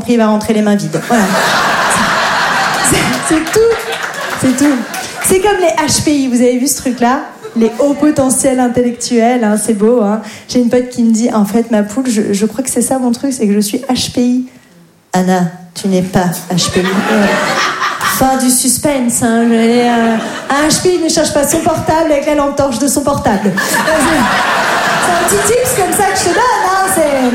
compris, il va rentrer les mains vides. Voilà. C'est tout. C'est tout. C'est comme les HPI, vous avez vu ce truc-là ? Les hauts potentiels intellectuels, hein, c'est beau. Hein. J'ai une pote qui me dit, en fait, ma poule, je crois que c'est ça mon truc, c'est que je suis HPI. Anna, tu n'es pas HPI. Fin du suspense. Hein. Un HPI ne cherche pas son portable avec la lampe torche de son portable. C'est un petit tips comme ça que je te donne. Hein,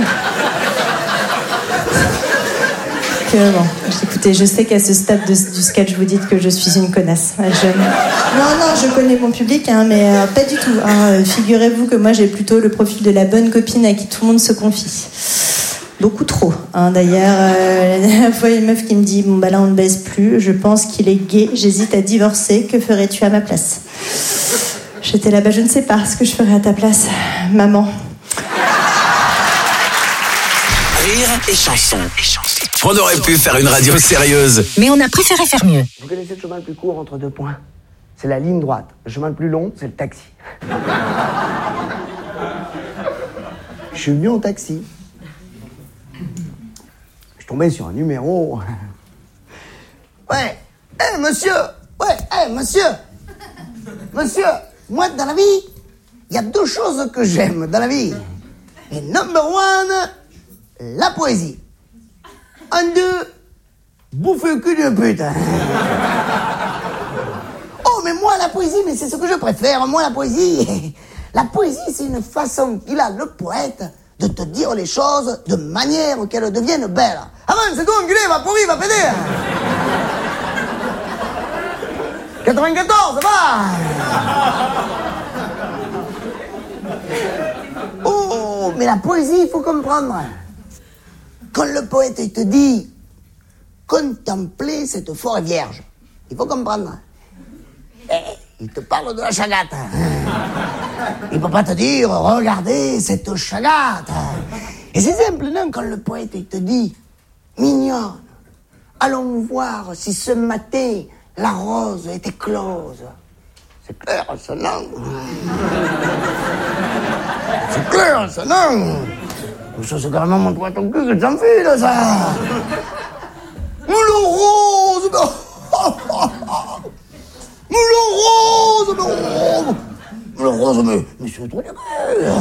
bon, écoutez, je sais qu'à ce stade du sketch, vous dites que je suis une connasse. Non, je connais mon public, hein, mais pas du tout. Hein. Figurez-vous que moi, j'ai plutôt le profil de la bonne copine à qui tout le monde se confie. Beaucoup trop. Hein. D'ailleurs, la dernière fois, il y a une meuf qui me dit « Bon, bah là, on ne baise plus. Je pense qu'il est gay. J'hésite à divorcer. Que ferais-tu à ma place ?» J'étais là-bas, je ne sais pas ce que je ferais à ta place, maman. Rire et chanson. On aurait pu faire une radio sérieuse, mais on a préféré faire mieux. Vous connaissez le chemin le plus court entre 2 points ? C'est la ligne droite. Le chemin le plus long, c'est le taxi. Je suis venu en taxi. Je suis tombé sur un numéro. Ouais, monsieur. Ouais, monsieur. Monsieur, moi, dans la vie, il y a 2 choses que j'aime dans la vie. Et number 1, la poésie. 1, 2, bouffer le cul d'une pute. Oh, mais moi, la poésie, mais c'est ce que je préfère. Moi, la poésie, c'est une façon qu'il a, le poète, de te dire les choses de manière qu'elles deviennent belles. Avance, donc, va pourri, va péter. 94, va. Oh, mais la poésie, il faut comprendre. Quand le poète te dit « Contemplez cette forêt vierge », il faut comprendre. Il te parle de la chagate. Il ne peut pas te dire « Regardez cette chagate ». Et c'est simple, non? Quand le poète te dit « Mignonne, allons voir si ce matin la rose est éclose ». C'est clair, ça, non? C'est clair, ça, non? Ça, c'est carrément mon poète en cul que j'en fais, là, ça. Moulin rose, Moulin rose, mais c'est trop du cœur.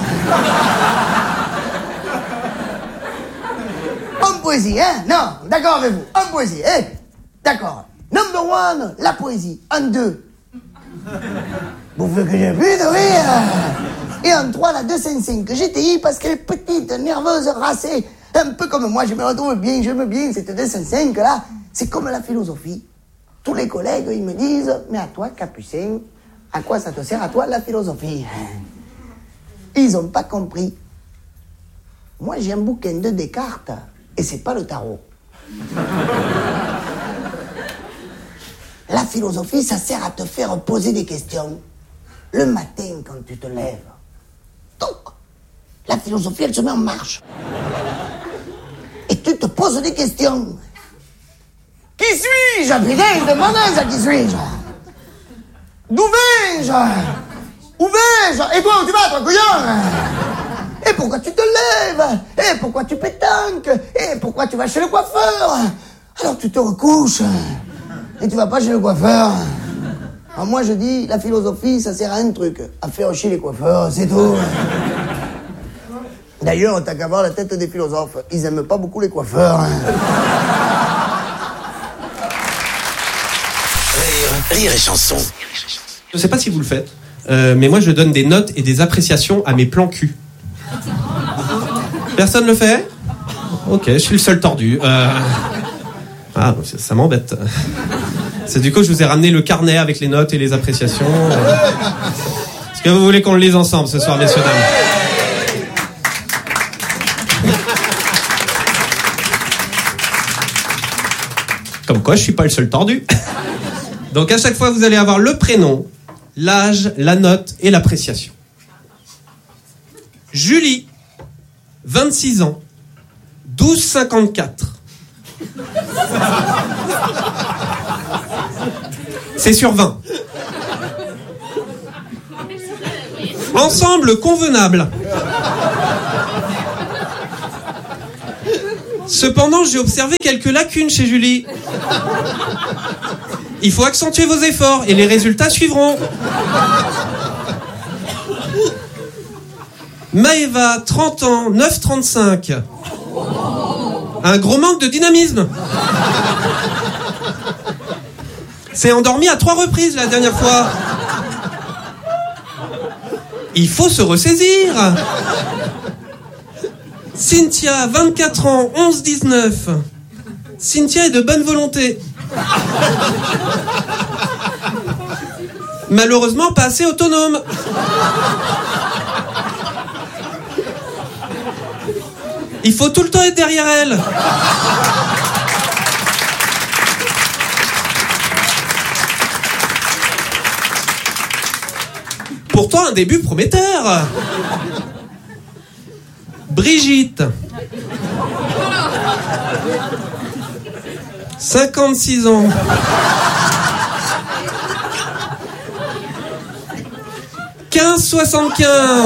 En poésie, hein? Non, d'accord avec vous. En poésie, hein? D'accord. Number 1, la poésie. 1, 2. Vous voulez que j'ai plus de rire? Et en 3, la 255 que GTI parce qu'elle est petite, nerveuse, racée. Un peu comme moi, je me retrouve bien, j'aime bien cette 205 là. C'est comme la philosophie. Tous les collègues, ils me disent, mais à toi, Capucin, à quoi ça te sert à toi la philosophie? Ils n'ont pas compris. Moi, j'ai un bouquin de Descartes et c'est pas le tarot. La philosophie, ça sert à te faire poser des questions. Le matin, quand tu te lèves. Donc, la philosophie, elle se met en marche. Et tu te poses des questions. Qui suis-je? Putain, demande ça, qui suis-je? D'où vais-je? Où vais-je? Et toi, où tu vas, toi, couillon? Et pourquoi tu te lèves? Et pourquoi tu pétanques? Et pourquoi tu vas chez le coiffeur? Alors tu te recouches. Et tu vas pas chez le coiffeur. Alors moi, je dis, la philosophie, ça sert à un truc. À faire chier les coiffeurs, c'est tout. D'ailleurs, t'as qu'à voir la tête des philosophes. Ils aiment pas beaucoup les coiffeurs. Rire et chanson. Je sais pas si vous le faites, mais moi je donne des notes et des appréciations à mes plans cul. Personne le fait? Ok, je suis le seul tordu. Ah, ça m'embête. C'est du coup, je vous ai ramené le carnet avec les notes et les appréciations. Est-ce que vous voulez qu'on le lise ensemble ce soir, messieurs, dames? Comme quoi, je suis pas le seul tordu. Donc à chaque fois, vous allez avoir le prénom, l'âge, la note et l'appréciation. Julie, 26 ans, 12,54. C'est sur 20. Ensemble convenable. Cependant, j'ai observé quelques lacunes chez Julie. Il faut accentuer vos efforts et les résultats suivront. Maëva, 30 ans, 9,35. Un gros manque de dynamisme. S'est endormi à 3 reprises la dernière fois. Il faut se ressaisir. Cynthia, 24 ans, 11,19. Cynthia est de bonne volonté. Malheureusement, pas assez autonome. Il faut tout le temps être derrière elle. Pourtant, un début prometteur. Brigitte. 56 ans. « 15,75 ».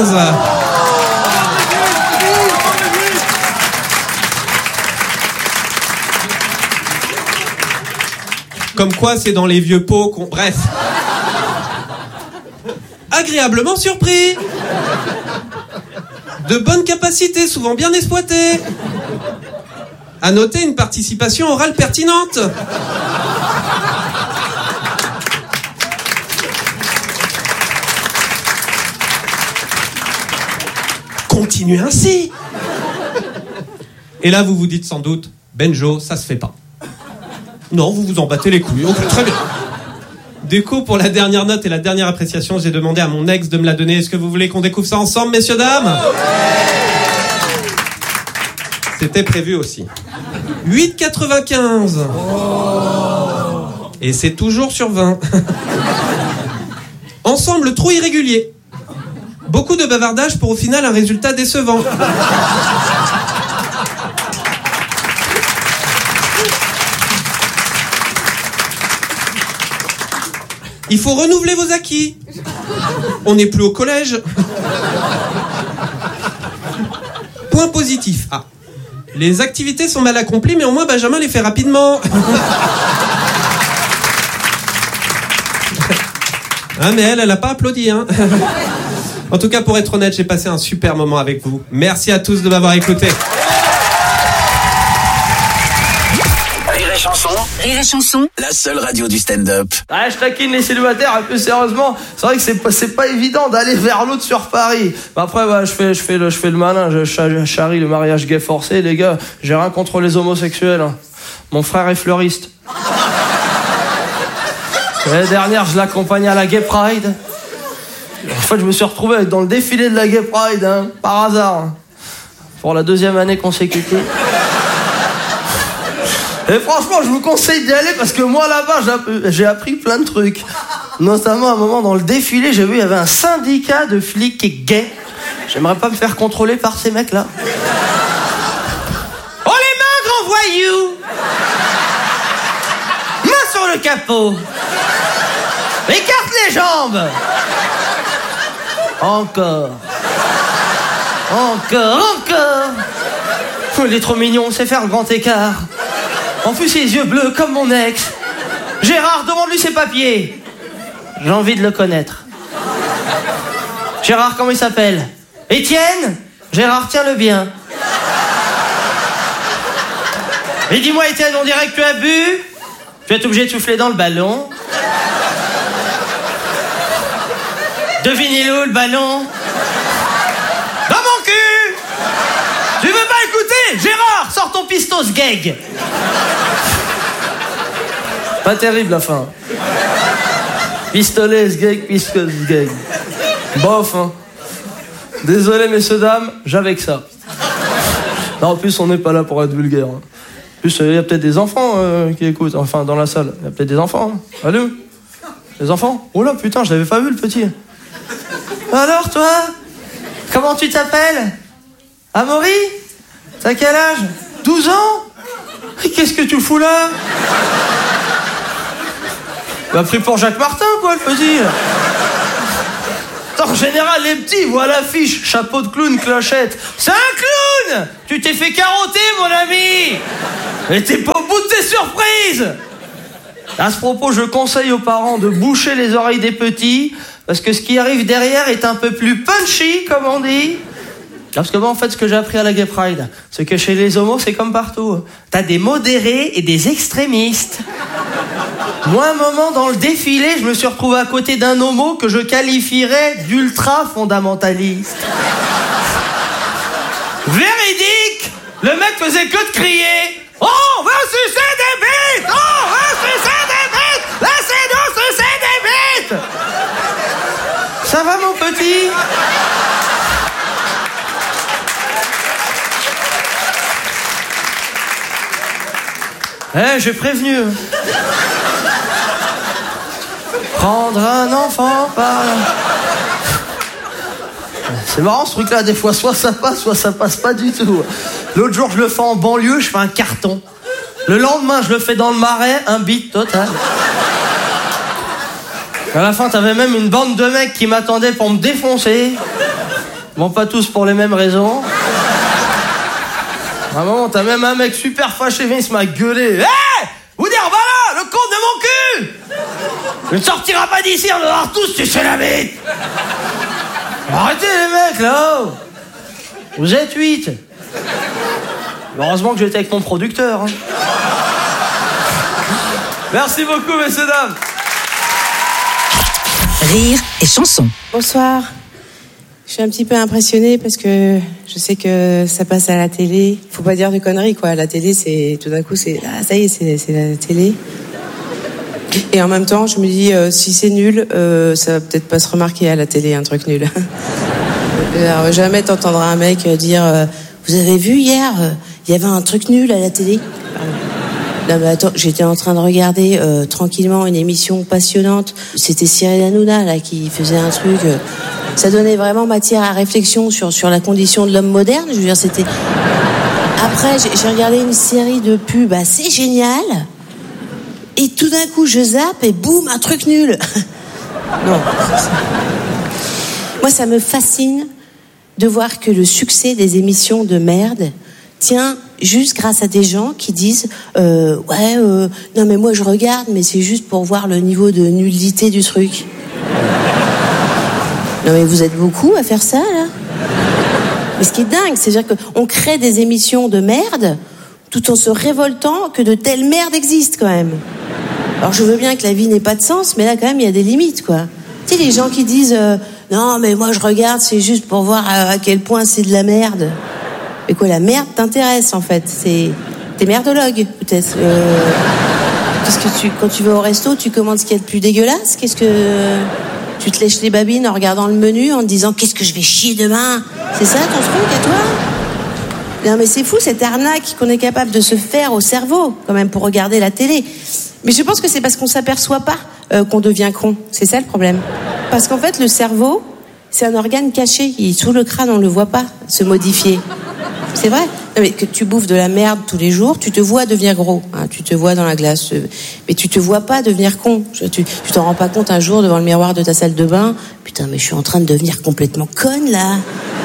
Comme quoi, c'est dans les vieux pots qu'on... Bref. Agréablement surpris. De bonnes capacités, souvent bien exploitées. À noter une participation orale pertinente. Continuez ainsi. Et là, vous vous dites sans doute, Benjo, ça se fait pas. Non, vous vous en battez les couilles. Ok, très bien. Du coup, pour la dernière note et la dernière appréciation, j'ai demandé à mon ex de me la donner. Est-ce que vous voulez qu'on découvre ça ensemble, messieurs, dames ? C'était prévu aussi. 8,95. Et c'est toujours sur 20. Ensemble trop irrégulier. Beaucoup de bavardage pour au final un résultat décevant. Il faut renouveler vos acquis. On n'est plus au collège. Point positif. Ah. Les activités sont mal accomplies, mais au moins Benjamin les fait rapidement. Ah, mais elle a pas applaudi, hein. En tout cas, pour être honnête, j'ai passé un super moment avec vous. Merci à tous de m'avoir écouté. Rire et chanson, la seule radio du stand-up. Ah, je taquine les célibataires, plus sérieusement, c'est vrai que c'est pas évident d'aller vers l'autre sur Paris. Après, bah, je fais le malin, je charrie le mariage gay forcé, les gars. J'ai rien contre les homosexuels. Mon frère est fleuriste. L'année dernière, je l'accompagnais à la Gay Pride. En fait, je me suis retrouvé dans le défilé de la Gay Pride, hein, par hasard, pour la 2e année consécutive. Et franchement, je vous conseille d'y aller parce que moi, là-bas, j'ai appris plein de trucs. Notamment, à un moment, dans le défilé, j'ai vu, il y avait un syndicat de flics gays. J'aimerais pas me faire contrôler par ces mecs-là. Oh, les mains, grand voyou! Main sur le capot! Écarte les jambes! Encore! Il est trop mignon, on sait faire le grand écart. En plus, ses yeux bleus comme mon ex. Gérard, demande-lui ses papiers. J'ai envie de le connaître. Gérard, comment il s'appelle? Étienne? Gérard, tiens-le bien. Et dis-moi, Étienne, on dirait que tu as bu? Tu vas être obligé de souffler dans le ballon. Devinez-le où, le ballon? Dans mon cul! Tu veux pas écouter? Gérard, sors ton pistos gag. Pas terrible la fin. Pistolet, gag, pistos gag. Bof, hein. Désolé, messieurs, dames, j'avais que ça. Non, en plus, on n'est pas là pour être vulgaire. En plus, il y a peut-être des enfants qui écoutent, enfin, dans la salle. Il y a peut-être des enfants. Hein. Allô? Les enfants? Oh là, putain, je l'avais pas vu, le petit. Alors, toi? Comment tu t'appelles? Amaury? T'as quel âge? 12 ans? Qu'est-ce que tu fous là? Bah, pris pour Jacques Martin, quoi, le petit. En général, les petits voient l'affiche, chapeau de clown, clochette. C'est un clown! Cocoon, tu t'es fait carotter, mon ami. Et t'es pas au bout de tes surprises. À ce propos, je conseille aux parents de boucher les oreilles des petits, parce que ce qui arrive derrière est un peu plus punchy, comme on dit. Parce que moi, en fait, ce que j'ai appris à la Gay Pride, c'est que chez les homos, c'est comme partout. T'as des modérés et des extrémistes. Moi, un moment, dans le défilé, je me suis retrouvé à côté d'un homo que je qualifierais d'ultra-fondamentaliste. Véridique! Le mec faisait que de crier « On va sucer des bites! On va sucer des bites! Laissez-nous sucer des bites !» Ça va, mon petit? J'ai prévenu. Prendre un enfant par... C'est marrant ce truc-là, des fois, soit ça passe pas du tout. L'autre jour, je le fais en banlieue, je fais un carton. Le lendemain, je le fais dans le Marais, un beat total. À la fin, t'avais même une bande de mecs qui m'attendaient pour me défoncer. Bon, pas tous pour les mêmes raisons. À un moment, t'as même un mec super fâché, il se m'a gueulé. Hé, vous dire, voilà, le compte de mon cul. Je ne sortira pas d'ici, on va voir tous sucer la bite. Arrêtez les mecs, là. Vous êtes 8. Heureusement que j'étais avec mon producteur. Hein. Merci beaucoup, messieurs, dames. Rire et chanson. Bonsoir. Je suis un petit peu impressionnée parce que je sais que ça passe à la télé. Faut pas dire de conneries, quoi. La télé, c'est tout d'un coup, c'est ça y est, c'est la télé. Et en même temps, je me dis, si c'est nul, ça va peut-être pas se remarquer à la télé, un truc nul. Alors, jamais t'entendras un mec dire, vous avez vu hier, il y avait un truc nul à la télé. Non mais attends, j'étais en train de regarder tranquillement une émission passionnante. C'était Cyril Hanouna là qui faisait un truc. Ça donnait vraiment matière à réflexion sur la condition de l'homme moderne. Je veux dire, c'était. Après, j'ai regardé une série de pubs assez géniale. Et tout d'un coup, je zappe et boum, un truc nul. Non. Moi, ça me fascine de voir que le succès des émissions de merde tient juste grâce à des gens qui disent non mais moi je regarde mais c'est juste pour voir le niveau de nullité du truc. Non mais vous êtes beaucoup à faire ça là. Mais ce qui est dingue, c'est-à-dire qu'on crée des émissions de merde tout en se révoltant que de telles merdes existent quand même. Alors je veux bien que la vie n'ait pas de sens, mais là quand même il y a des limites quoi. Tu sais les gens qui disent non mais moi je regarde c'est juste pour voir à quel point c'est de la merde. Mais quoi, la merde t'intéresse en fait. T'es merdologue peut-être. Qu'est-ce que quand tu vas au resto, tu commandes ce qu'il y a de plus dégueulasse. Qu'est-ce que tu te lèches les babines en regardant le menu, en te disant qu'est-ce que je vais chier demain. C'est ça ton truc à toi? Non mais c'est fou cette arnaque qu'on est capable de se faire au cerveau quand même pour regarder la télé. Mais je pense que c'est parce qu'on s'aperçoit pas qu'on devient con. C'est ça le problème. Parce qu'en fait le cerveau, c'est un organe caché. Il est sous le crâne, on le voit pas se modifier. C'est vrai. Non, mais que tu bouffes de la merde tous les jours, tu te vois devenir gros. Hein, tu te vois dans la glace. Mais tu te vois pas devenir con. Tu t'en rends pas compte un jour devant le miroir de ta salle de bain. Putain, mais je suis en train de devenir complètement conne, là.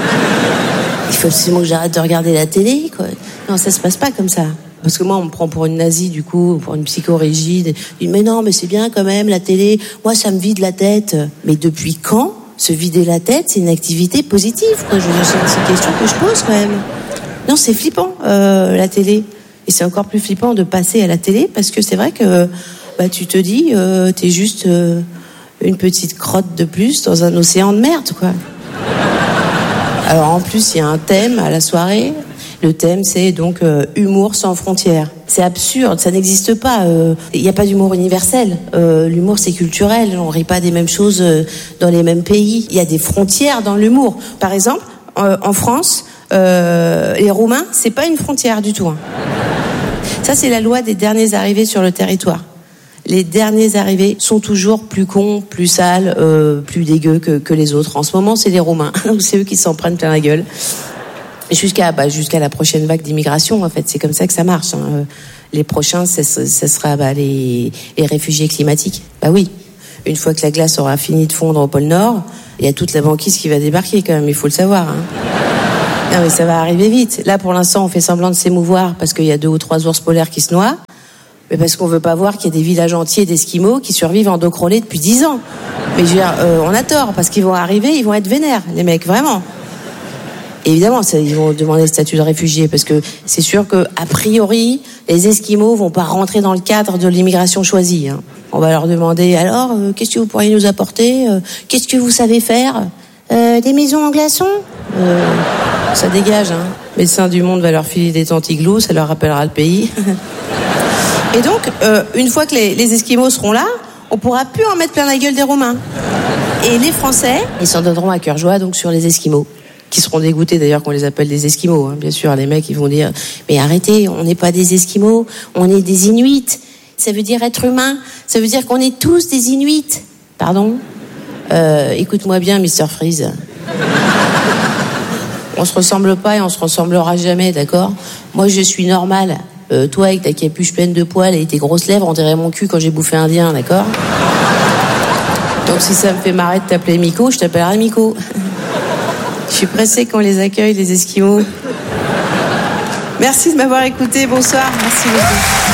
Il faut absolument que j'arrête de regarder la télé, quoi. Non, ça se passe pas comme ça. Parce que moi, on me prend pour une nazie, du coup, pour une psychorigide. Mais non, mais c'est bien quand même, la télé. Moi, ça me vide la tête. Mais depuis quand se vider la tête, c'est une activité positive, quoi. Je veux dire, c'est une question que je pose, quand même. Non, c'est flippant, la télé. Et c'est encore plus flippant de passer à la télé parce que c'est vrai que tu te dis, t'es juste une petite crotte de plus dans un océan de merde, quoi. Alors en plus, il y a un thème à la soirée. Le thème, c'est donc humour sans frontières. C'est absurde, ça n'existe pas. Il n'y a pas d'humour universel. L'humour, c'est culturel. On rit pas des mêmes choses dans les mêmes pays. Il y a des frontières dans l'humour. Par exemple, en France, les Roumains, c'est pas une frontière du tout. Hein. Ça, c'est la loi des derniers arrivés sur le territoire. Les derniers arrivés sont toujours plus cons, plus sales, plus dégueux que les autres. En ce moment, c'est les Roumains. C'est eux qui s'en prennent plein la gueule. Jusqu'à la prochaine vague d'immigration, en fait. C'est comme ça que ça marche. Hein. Les prochains, ça sera les réfugiés climatiques. Bah oui. Une fois que la glace aura fini de fondre au pôle Nord, il y a toute la banquise qui va débarquer, quand même. Il faut le savoir. Hein. Non, mais ça va arriver vite. Là, pour l'instant, on fait semblant de s'émouvoir parce qu'il y a 2 ou 3 ours polaires qui se noient. Mais parce qu'on veut pas voir qu'il y a des villages entiers d'Esquimaux qui survivent en dos crawlé depuis 10 ans. Mais je veux dire, on a tort, parce qu'ils vont arriver, ils vont être vénères, les mecs, vraiment. Et évidemment, ils vont demander le statut de réfugié, parce que c'est sûr que, a priori, les Esquimaux vont pas rentrer dans le cadre de l'immigration choisie. Hein. On va leur demander, alors, qu'est-ce que vous pourriez nous apporter? Qu'est-ce que vous savez faire? Des maisons en glaçons? Ça dégage, hein. Médecin du Monde va leur filer des tantiglous, ça leur rappellera le pays. Et donc, une fois que les Esquimaux seront là, on pourra plus en mettre plein la gueule des Romains. Et les Français, ils s'en donneront à cœur joie donc sur les Esquimaux, qui seront dégoûtés d'ailleurs qu'on les appelle des Esquimaux. Hein. Bien sûr, les mecs, ils vont dire « Mais arrêtez, on n'est pas des Esquimaux, on est des Inuits. Ça veut dire être humain, ça veut dire qu'on est tous des Inuits. » Pardon ? Écoute-moi bien, Mr. Freeze. On se ressemble pas et on se ressemblera jamais, d'accord ? Moi, je suis normal. Toi, avec ta capuche pleine de poils et tes grosses lèvres, on dirait mon cul quand j'ai bouffé indien, d'accord ? Donc si ça me fait marrer de t'appeler Miko, je t'appellerai Miko. Je suis pressée qu'on les accueille, les Esquimaux. Merci de m'avoir écouté, bonsoir, merci beaucoup.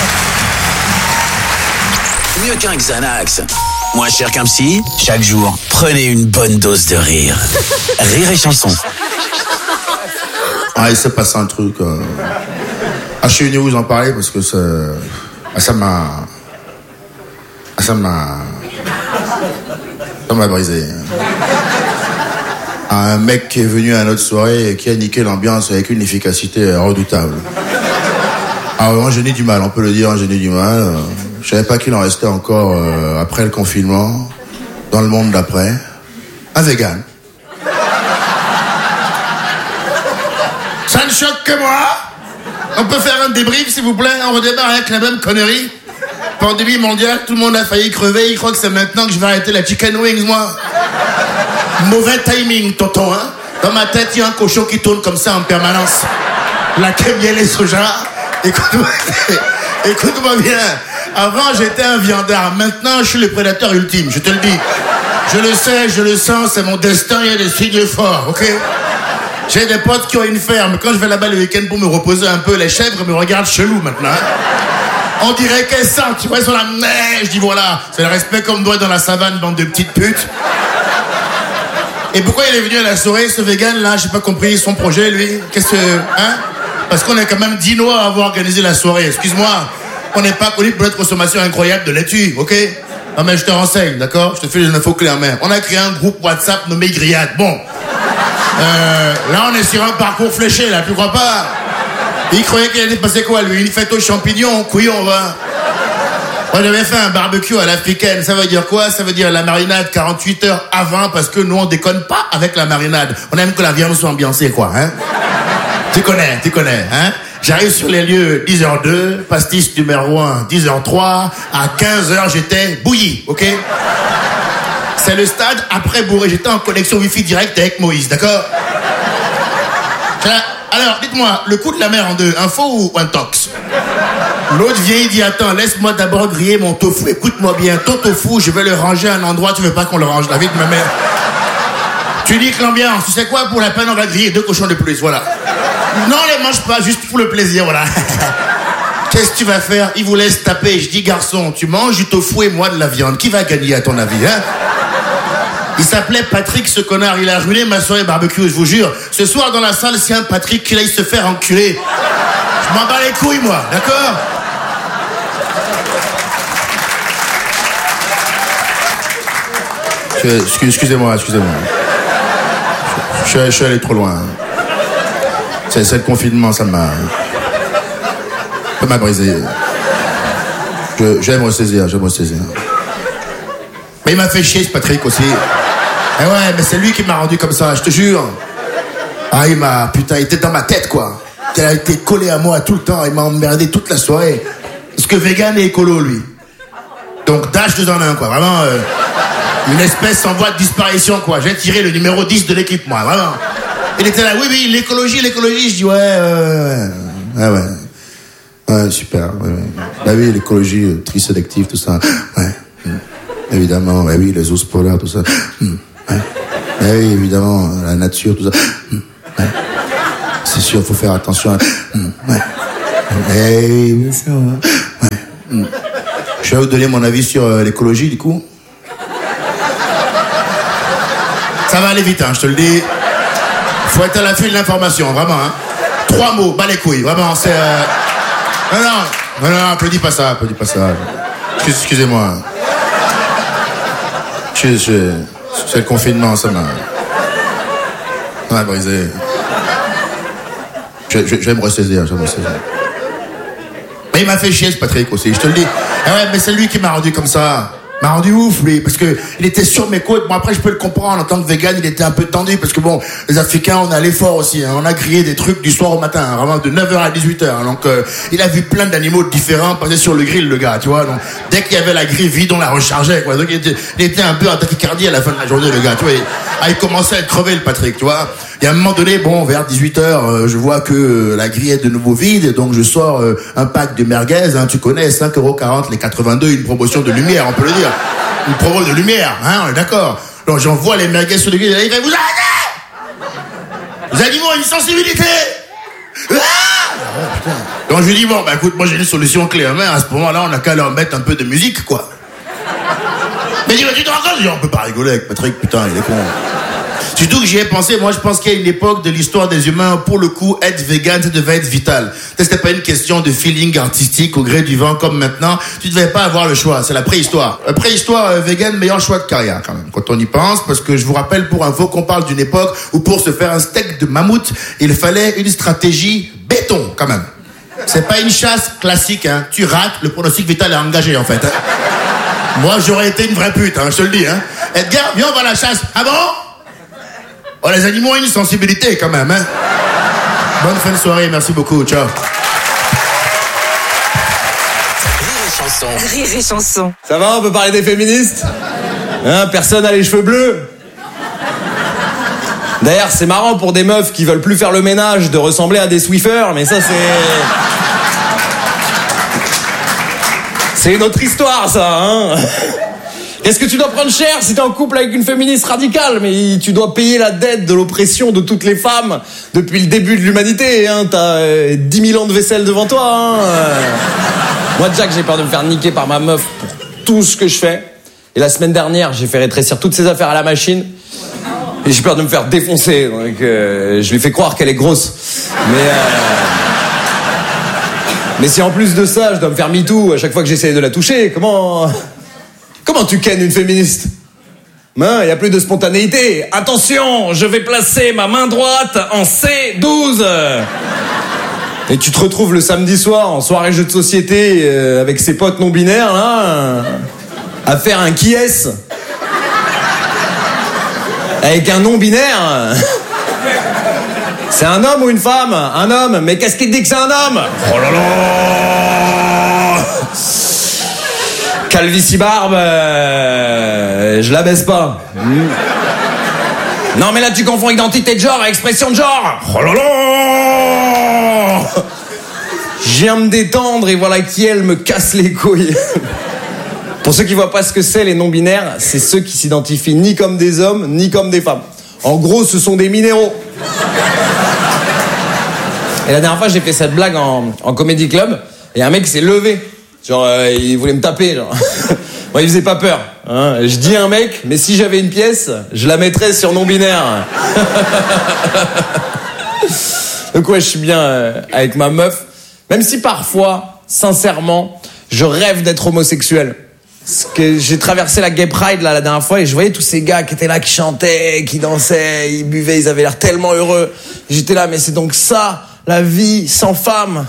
Mieux qu'un Xanax, moins cher qu'un psy, chaque jour, prenez une bonne dose de rire. Rire et chanson. Ah, il s'est passé un truc... je suis venu vous en parler parce que ça m'a brisé. Un mec qui est venu à notre soirée et qui a niqué l'ambiance avec une efficacité redoutable. Ah, vraiment, j'ai eu du mal, on peut le dire, j'ai eu du mal. Je savais pas qu'il en restait encore après le confinement, dans le monde d'après. Un vegan. Ça ne choque que moi. On peut faire un débrief, s'il vous plaît? On redémarre avec la même connerie. Pandémie mondiale, tout le monde a failli crever. Il croit que c'est maintenant que je vais arrêter la chicken wings, moi. Mauvais timing, tonton, hein. Dans ma tête, il y a un cochon qui tourne comme ça en permanence. La crème miel et soja. Écoute-moi bien. Avant, j'étais un viandard. Maintenant, je suis le prédateur ultime, je te le dis. Je le sais, je le sens, c'est mon destin, il y a des signes forts, ok? J'ai des potes qui ont une ferme. Quand je vais là-bas le week-end pour me reposer un peu, les chèvres me regardent chelou maintenant. On dirait qu'elles sentent, tu vois, sur la neige. Je dis voilà, c'est le respect qu'on me doit dans la savane, bande de petites putes. Et pourquoi il est venu à la soirée, ce vegan là? J'ai pas compris son projet, lui. Qu'est-ce que... Hein? Parce qu'on est quand même 10 Noirs à avoir organisé la soirée. Excuse-moi, on n'est pas connu pour notre consommation incroyable de laitue, ok? Non mais je te renseigne, d'accord? Je te fais les infos claires même. On a créé un groupe WhatsApp nommé Grillade. Bon. Là, on est sur un parcours fléché, là, tu crois pas? Il croyait qu'il allait passer quoi, lui? Une fête aux champignons, couillon, va. Moi, j'avais fait un barbecue à l'africaine. Ça veut dire quoi? Ça veut dire la marinade 48 heures avant, parce que nous, on déconne pas avec la marinade. On aime que la viande soit ambiancée, quoi, hein? Tu connais, hein? J'arrive sur les lieux 10h02, pastis numéro 1, 10h03, à 15h, j'étais bouilli, ok? C'est le stade après bourré. J'étais en connexion Wi-Fi direct avec Moïse, d'accord? Alors, dites-moi, le coup de la mer en deux, un faux ou un tox? L'autre vient, il dit, attends, laisse-moi d'abord griller mon tofu. Écoute-moi bien, ton tofu, je vais le ranger à un endroit, tu veux pas qu'on le range, la vie de ma mère. Tu dis que l'ambiance, tu sais quoi, pour la peine, on va griller 2 cochons de plus, voilà. Non, on les mange pas, juste pour le plaisir, voilà. Qu'est-ce que tu vas faire? Il vous laisse taper. Je dis, garçon, tu manges du tofu et moi de la viande. Qui va gagner, à ton avis, hein? Il s'appelait Patrick, ce connard. Il a ruiné ma soirée barbecue, je vous jure. Ce soir, dans la salle, s'il y a un Patrick, qu'il aille se faire enculer. Je m'en bats les couilles, moi, d'accord? Excusez-moi. Je suis allé trop loin. C'est le confinement, ça m'a brisé. J'aime ressaisir. Mais il m'a fait chier, ce Patrick, aussi. Eh ouais, mais c'est lui qui m'a rendu comme ça, je te jure. Ah, il était dans ma tête, quoi. Il a été collé à moi tout le temps, il m'a emmerdé toute la soirée. Parce que vegan et écolo, lui. Donc, dash 2 en 1, quoi. Vraiment, une espèce en voie de disparition, quoi. J'ai tiré le numéro 10 de l'équipe, moi, vraiment. Il était là, oui, l'écologie. Je dis, ouais. Ouais, super. Ouais. Bah oui, l'écologie, tri sélective, tout ça. Ouais. Évidemment, bah oui, les ours polaires, tout ça. Ouais. Bah oui, évidemment, la nature, tout ça. Ouais. sûr, faut faire attention. Ouais. Eh, bien sûr. Ouais. Je vais vous donner mon avis sur l'écologie, du coup. Ça va aller vite, hein, je te le dis. Faut être à l'affût de l'information, vraiment. Hein. 3 mots, bas les couilles, vraiment, c'est... Non, applaudis pas ça. Excusez-moi. C'est le confinement, ça m'a brisé. Je vais me ressaisir, Mais il m'a fait chier, ce Patrick, aussi, je te le dis. Ah ouais, mais c'est lui qui m'a rendu comme ça. M'a rendu ouf, lui, parce que il était sur mes côtes. Bon, après, je peux le comprendre, en tant que vegan, il était un peu tendu, parce que bon, les Africains, on a l'effort aussi, hein. On a grillé des trucs du soir au matin, hein, vraiment de 9h à 18h. Donc, il a vu plein d'animaux différents passer sur le grill, le gars, tu vois. Donc, dès qu'il y avait la grille vide, on la rechargeait, quoi. Donc, il était un peu en tachycardie à la fin de la journée, le gars, tu vois. Il commençait à être crevé, le Patrick, tu vois. Et à un moment donné, bon, vers 18h, je vois que la grille est de nouveau vide, donc je sors un pack de merguez, hein, tu connais, 5,40 € les 82, une promotion de lumière, on peut le dire. Une promo de lumière, hein, on est d'accord. Donc j'envoie les merguez sur le grille, il fait, vous arrêtez! Les animaux ont une sensibilité! Donc je lui dis, bon, bah écoute, moi j'ai une solution clé en main, à ce moment-là, on n'a qu'à leur mettre un peu de musique, quoi. Mais dis, tu te rends compte? Je dis, on peut pas rigoler avec Patrick, putain, il est con. Surtout que j'y ai pensé, moi je pense qu'il y a une époque de l'histoire des humains, pour le coup, être vegan, ça devait être vital. C'était pas une question de feeling artistique au gré du vent comme maintenant. Tu devais pas avoir le choix, c'est la préhistoire. La préhistoire vegan, meilleur choix de carrière quand même, quand on y pense, parce que je vous rappelle pour info qu'on parle d'une époque où pour se faire un steak de mammouth, il fallait une stratégie béton quand même. C'est pas une chasse classique, hein. Tu rates, le pronostic vital est engagé en fait. Hein. Moi j'aurais été une vraie pute, hein, je te le dis. Hein. Edgar, viens on va à la chasse. Ah bon? Oh, les animaux ont une sensibilité quand même, hein. Bonne fin de soirée, merci beaucoup, ciao. Rire et chanson. Ça va, on peut parler des féministes? Hein, personne a les cheveux bleus. D'ailleurs, c'est marrant pour des meufs qui veulent plus faire le ménage de ressembler à des Swiffers, mais ça c'est une autre histoire, ça, hein. Est-ce que tu dois prendre cher si t'es en couple avec une féministe radicale? Mais tu dois payer la dette de l'oppression de toutes les femmes depuis le début de l'humanité, hein. T'as 10 000 ans de vaisselle devant toi, hein. Moi, Jack, j'ai peur de me faire niquer par ma meuf pour tout ce que je fais. Et la semaine dernière, j'ai fait rétrécir toutes ses affaires à la machine. Et j'ai peur de me faire défoncer. Donc, je lui fais croire qu'elle est grosse. Mais si en plus de ça, je dois me faire MeToo à chaque fois que j'essaie de la toucher, Comment tu kennes une féministe? Il n'y a plus de spontanéité. Attention, je vais placer ma main droite en C12. Et tu te retrouves le samedi soir en soirée jeu de société avec ses potes non binaires là, à faire un qui est avec un non binaire. C'est un homme ou une femme? Un homme. Mais qu'est-ce qui te dit que c'est un homme? Oh là là. Calvitie barbe, je la baisse pas. Non mais là tu confonds identité de genre et expression de genre. Oh là là. Je viens me détendre et voilà qui elle me casse les couilles. Pour ceux qui voient pas ce que c'est les non-binaires, c'est ceux qui s'identifient ni comme des hommes ni comme des femmes. En gros ce sont des minéraux. Et la dernière fois j'ai fait cette blague en comédie club et un mec s'est levé. Genre, il voulait me taper, genre. Moi, il faisait pas peur. Hein. Je dis à un mec, mais si j'avais une pièce, je la mettrais sur non-binaire. Donc ouais, je suis bien avec ma meuf. Même si parfois, sincèrement, je rêve d'être homosexuel. Parce que j'ai traversé la Gay Pride là, la dernière fois et je voyais tous ces gars qui étaient là, qui chantaient, qui dansaient, ils buvaient, ils avaient l'air tellement heureux. J'étais là, mais c'est donc ça, la vie sans femme.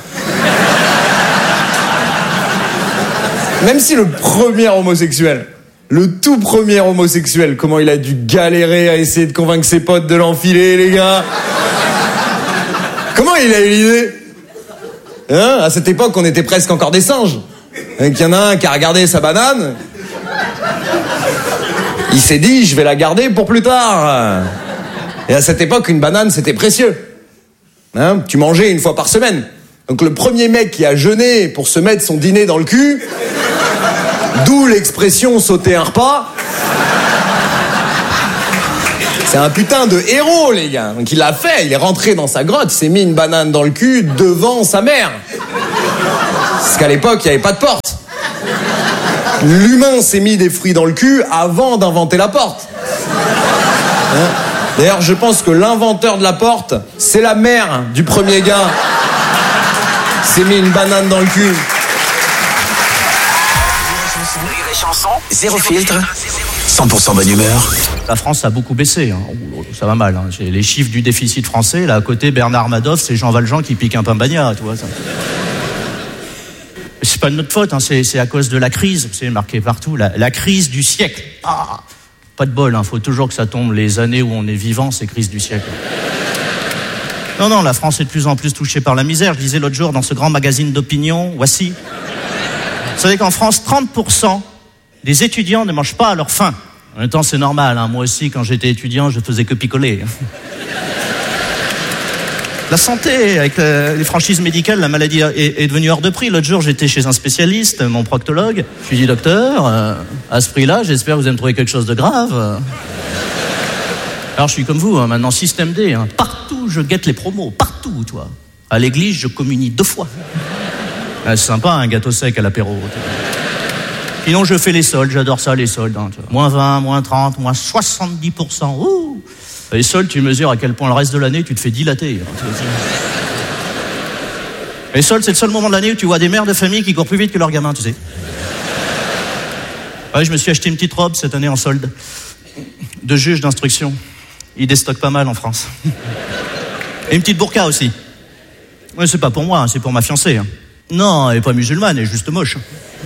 Même si le premier homosexuel, le tout premier homosexuel, comment il a dû galérer à essayer de convaincre ses potes de l'enfiler, les gars. Comment il a eu l'idée? Hein? À cette époque, on était presque encore des singes. Donc il y en a un qui a regardé sa banane. Il s'est dit, je vais la garder pour plus tard. Et à cette époque, une banane, c'était précieux. Hein? Tu mangeais une fois par semaine. Donc le premier mec qui a jeûné pour se mettre son dîner dans le cul, d'où l'expression sauter un repas, C'est un putain de héros, les gars. Donc il l'a fait, il est rentré dans sa grotte, il s'est mis une banane dans le cul devant sa mère. Parce qu'à l'époque, il n'y avait pas de porte. L'humain s'est mis des fruits dans le cul avant d'inventer la porte. Hein? D'ailleurs, je pense que l'inventeur de la porte, c'est la mère du premier gars. S'est mis une banane dans le cul. Zéro filtre, 100% bonne humeur. La France a beaucoup baissé, hein. Ça va mal. Hein. J'ai les chiffres du déficit français. Là, à côté, Bernard Madoff, c'est Jean Valjean qui pique un pain bagna, tu vois. Ça. C'est pas de notre faute, hein. C'est à cause de la crise. C'est marqué partout, la crise du siècle. Ah, pas de bol, hein. Faut toujours que ça tombe les années où on est vivant, c'est crise du siècle. Non, la France est de plus en plus touchée par la misère. Je disais l'autre jour dans ce grand magazine d'opinion, voici. Vous savez qu'en France, 30% des étudiants ne mangent pas à leur faim. En même temps, c'est normal, hein. Moi aussi, quand j'étais étudiant, je faisais que picoler. La santé, avec les franchises médicales, la maladie est devenue hors de prix. L'autre jour, j'étais chez un spécialiste, mon proctologue. Je lui dis, docteur, à ce prix-là, j'espère que vous allez me trouver quelque chose de grave. Alors, je suis comme vous, hein, maintenant, système D. Hein. Partout, je guette les promos. Partout, toi. À l'église, je communie 2 fois. C'est sympa, un gâteau sec à l'apéro. Sinon, je fais les soldes. J'adore ça, les soldes. Hein, moins 20, moins 30, moins 70%. Ouh. Les soldes, tu mesures à quel point le reste de l'année, tu te fais dilater. Les soldes, c'est le seul moment de l'année où tu vois des mères de famille qui courent plus vite que leurs gamins, tu sais. Ouais, je me suis acheté une petite robe cette année en solde. De juge d'instruction. Ils déstockent pas mal en France. Et une petite burqa aussi. Ouais, c'est pas pour moi, hein, c'est pour ma fiancée. Hein. Non, elle est pas musulmane, elle est juste moche.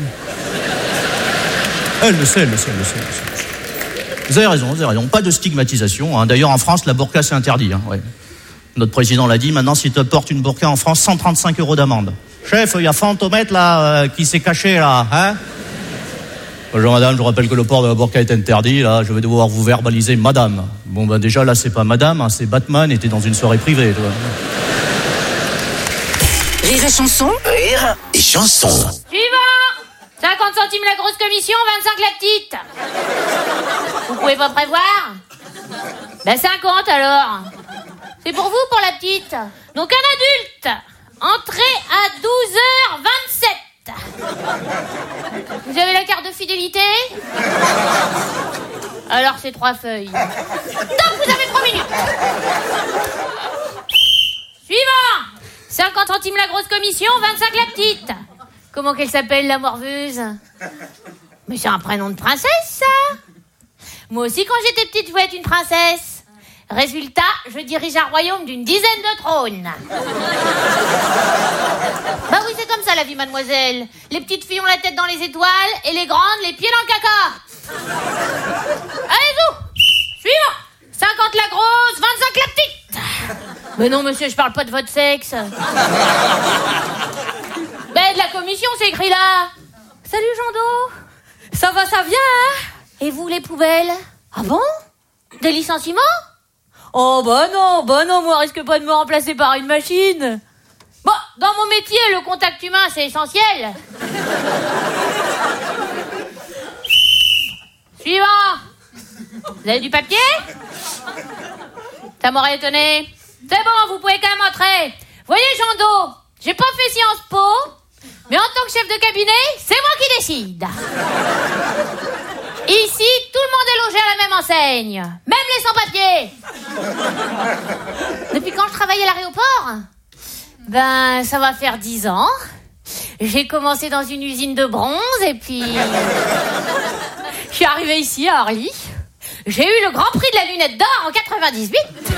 Elle le sait. Vous avez raison. Pas de stigmatisation. Hein. D'ailleurs, en France, la burqa, c'est interdit. Hein. Ouais. Notre président l'a dit. Maintenant, si tu portes une burqa en France, 135 € d'amende. Chef, il y a Fantomètre, là, qui s'est caché, là. Hein? Bonjour, madame. Je rappelle que le port de la burqa est interdit. Là, je vais devoir vous verbaliser, madame. Bon, ben, déjà, là, c'est pas madame, hein, c'est Batman. Et t'es dans une soirée privée, toi. Rire et chanson. Rire et chanson. Suivant. 50 centimes la grosse commission, 25 la petite. Vous pouvez pas prévoir? Ben 50 alors. C'est pour vous, pour la petite. Donc un adulte. Entrée à 12h27. Vous avez la carte de fidélité? Alors c'est 3 feuilles. Donc vous avez 3 minutes. Suivant. 50 centimes la grosse commission, 25 la petite. Comment qu'elle s'appelle, la morveuse? Mais c'est un prénom de princesse, ça. Moi aussi, quand j'étais petite, je voulais être une princesse. Résultat, je dirige un royaume d'une dizaine de trônes. Bah oui, c'est comme ça, la vie, mademoiselle. Les petites filles ont la tête dans les étoiles et les grandes, les pieds dans le caca. Allez-vous. Suivant. 50 la grosse, 25 la petite. Mais non, monsieur, je parle pas de votre sexe. Ben, de la commission, c'est écrit là. Salut, Jando. Ça va, ça vient, hein? Et vous, les poubelles? Ah bon? Des licenciements? Oh, bah non, moi, risque pas de me remplacer par une machine. Bon, dans mon métier, le contact humain, c'est essentiel. Suivant. Vous avez du papier? Ça m'aurait étonné. C'est bon, vous pouvez quand même entrer. Voyez, Jando, j'ai pas fait Sciences Po, mais en tant que chef de cabinet, c'est moi qui décide. Ici, tout le monde est logé à la même enseigne, même les sans-papiers. Depuis quand je travaille à l'aéroport? Ben, ça va faire 10 ans. J'ai commencé dans une usine de bronze et puis... je suis arrivée ici à Orly. J'ai eu le grand prix de la lunette d'or en 98.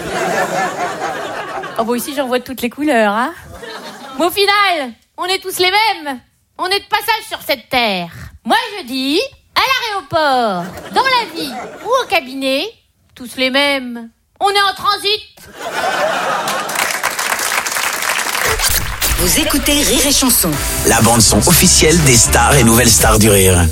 Oh bon, ici j'en vois de toutes les couleurs, hein. Mais au final, on est tous les mêmes. On est de passage sur cette terre. Moi je dis, à l'aéroport, dans la vie ou au cabinet, tous les mêmes. On est en transit. Vous écoutez Rire et Chanson. La bande-son officielle des stars et nouvelles stars du rire.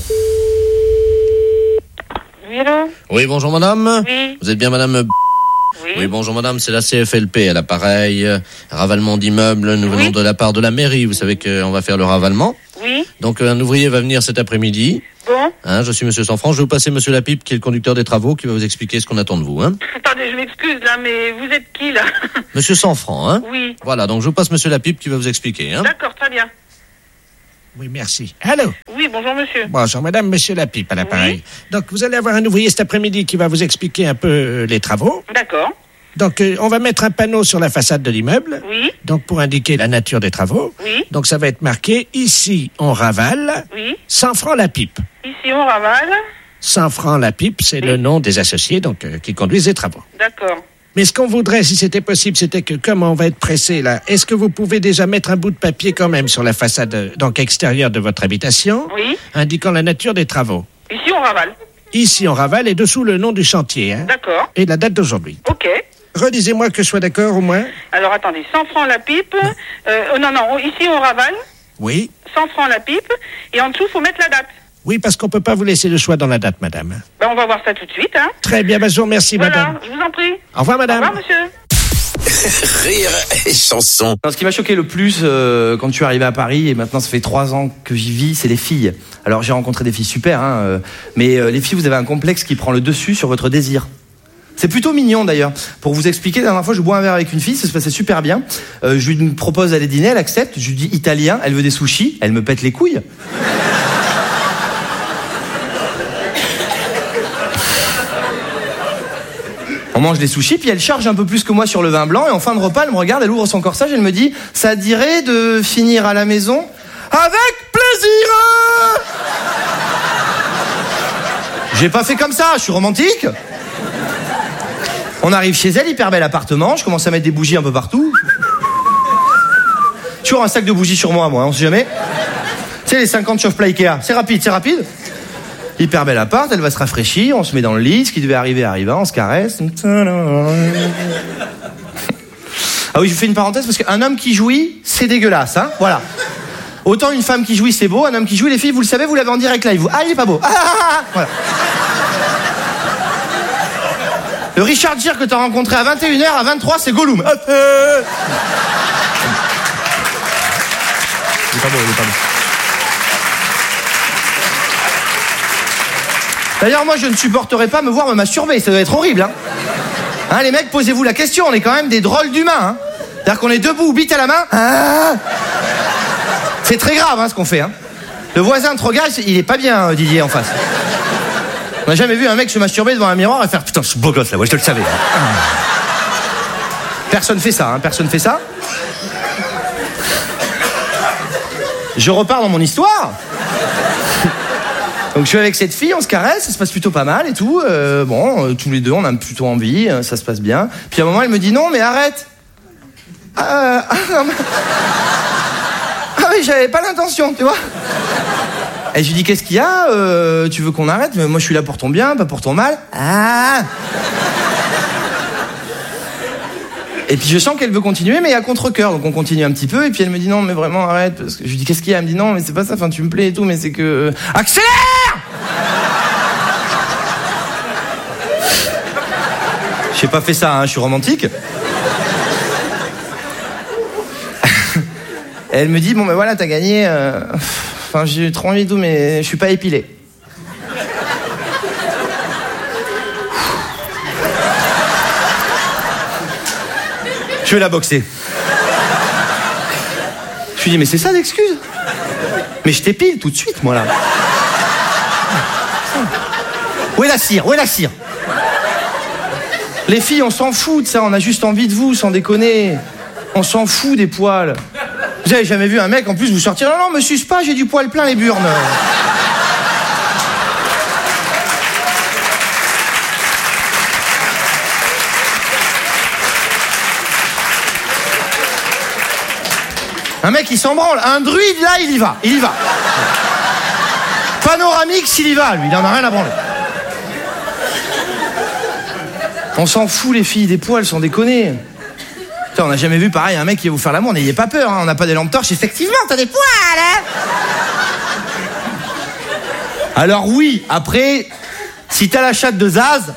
Oui, allô? Oui, bonjour madame. Oui. Vous êtes bien madame? Oui, bonjour madame, c'est la CFLP à l'appareil, ravalement d'immeubles, nous venons de la part de la mairie, vous savez qu'on va faire le ravalement. Oui. Donc un ouvrier va venir cet après-midi. Bon. Hein, je suis Monsieur Sanfranc. Je vais vous passer Monsieur Lapipe, qui est le conducteur des travaux, qui va vous expliquer ce qu'on attend de vous. Hein. Attendez, je m'excuse là, mais vous êtes qui là? Monsieur Sanfranc, hein. Oui. Voilà, donc je vous passe Monsieur Lapipe qui va vous expliquer. Hein. D'accord, très bien. Oui, merci. Allô? Oui, bonjour monsieur. Bonjour madame, monsieur Lapipe à l'appareil. Oui. Donc vous allez avoir un ouvrier cet après-midi qui va vous expliquer un peu les travaux. D'accord. Donc on va mettre un panneau sur la façade de l'immeuble. Oui. Donc pour indiquer la nature des travaux. Oui. Donc ça va être marqué ici on ravale. Oui. 100 francs la pipe. Ici on ravale. 100 francs la pipe, c'est le nom des associés donc qui conduisent les travaux. D'accord. Mais ce qu'on voudrait, si c'était possible, c'était que, comme on va être pressé là, est-ce que vous pouvez déjà mettre un bout de papier quand même sur la façade donc extérieure de votre habitation, oui, indiquant la nature des travaux? Ici on ravale. Ici on ravale et dessous le nom du chantier. Hein, d'accord. Et la date d'aujourd'hui. Ok. Redisez-moi que je sois d'accord au moins. Alors attendez, 100 francs la pipe. Non, ici on ravale. Oui. 100 francs la pipe. Et en dessous, faut mettre la date. Oui, parce qu'on peut pas vous laisser le choix dans la date, madame. Ben, on va voir ça tout de suite, hein. Très bien, je vous remercie, voilà, madame. Je vous en prie. Au revoir, madame. Au revoir, monsieur. Rire et chanson. Ce qui m'a choqué le plus quand je suis arrivé à Paris, et maintenant ça fait 3 ans que j'y vis, c'est les filles. Alors j'ai rencontré des filles super, hein, mais les filles, vous avez un complexe qui prend le dessus sur votre désir. C'est plutôt mignon d'ailleurs. Pour vous expliquer, la dernière fois, je bois un verre avec une fille, ça se passait super bien. Je lui propose d'aller dîner, elle accepte. Je lui dis italien, elle veut des sushis, elle me pète les couilles. On mange des sushis, puis elle charge un peu plus que moi sur le vin blanc, et en fin de repas, elle me regarde, elle ouvre son corsage, elle me dit « Ça dirait de finir à la maison ?» Avec plaisir. J'ai pas fait comme ça, je suis romantique. On arrive chez elle, hyper bel appartement, je commence à mettre des bougies un peu partout. Toujours un sac de bougies sur moi, on sait jamais. Tu sais, les 50 chauffe-plat Ikea, c'est rapide, Hyper bel appart, elle va se rafraîchir, on se met dans le lit, ce qui devait arriver arriva, on se caresse. Ah oui, je fais une parenthèse parce qu'un homme qui jouit, c'est dégueulasse, hein, voilà. Autant une femme qui jouit, c'est beau, un homme qui jouit, les filles, vous le savez, vous l'avez en direct live. Ah, il est pas beau. Voilà. Le Richard Gere que t'as rencontré à 21h, à 23, c'est Gollum. Il est pas beau. D'ailleurs, moi, je ne supporterais pas me voir me masturber, ça doit être horrible, hein. Hein, les mecs, posez-vous la question, on est quand même des drôles d'humains, hein. C'est-à-dire qu'on est debout, bite à la main. Ah, c'est très grave, hein, ce qu'on fait, hein. Le voisin te regarde, il est pas bien, Didier, en face. On n'a jamais vu un mec se masturber devant un miroir et faire putain, je suis beau gosse là, ouais, je te le savais. Personne fait ça, hein, personne fait ça. Je repars dans mon histoire. Donc je suis avec cette fille, on se caresse, ça se passe plutôt pas mal et tout. Tous les deux, on a plutôt envie, ça se passe bien. Puis à un moment, elle me dit non, mais arrête. Non, mais... Ah oui, j'avais pas l'intention, tu vois. Et je lui dis qu'est-ce qu'il y a, tu veux qu'on arrête? Moi je suis là pour ton bien, pas pour ton mal. Ah. Et puis je sens qu'elle veut continuer, mais à contre-cœur, donc on continue un petit peu. Et puis elle me dit non, mais vraiment arrête. Parce que je lui dis qu'est-ce qu'il y a? Elle me dit non, mais c'est pas ça. Enfin, tu me plais et tout, mais c'est que accélère. J'ai pas fait ça, hein, je suis romantique. Elle me dit bon ben voilà, t'as gagné. Enfin, j'ai trop envie de tout, mais je suis pas épilé. Je vais la boxer. Je lui dis mais c'est ça l'excuse? Mais je t'épile tout de suite, moi là. Où est la cire? Les filles, on s'en fout de ça, on a juste envie de vous, sans déconner. On s'en fout des poils. Vous avez jamais vu un mec en plus vous sortir? Non, me suce pas, j'ai du poil plein les burnes. Un mec il s'en branle, un druide là il y va. Panoramique s'il y va, lui, il en a rien à branler. On s'en fout les filles, des poils, sans déconner. Putain, on n'a jamais vu pareil un mec qui va vous faire l'amour, n'ayez pas peur, hein, on n'a pas des lampes torches, effectivement, t'as des poils, hein. Alors oui, après, si t'as la chatte de Zaz...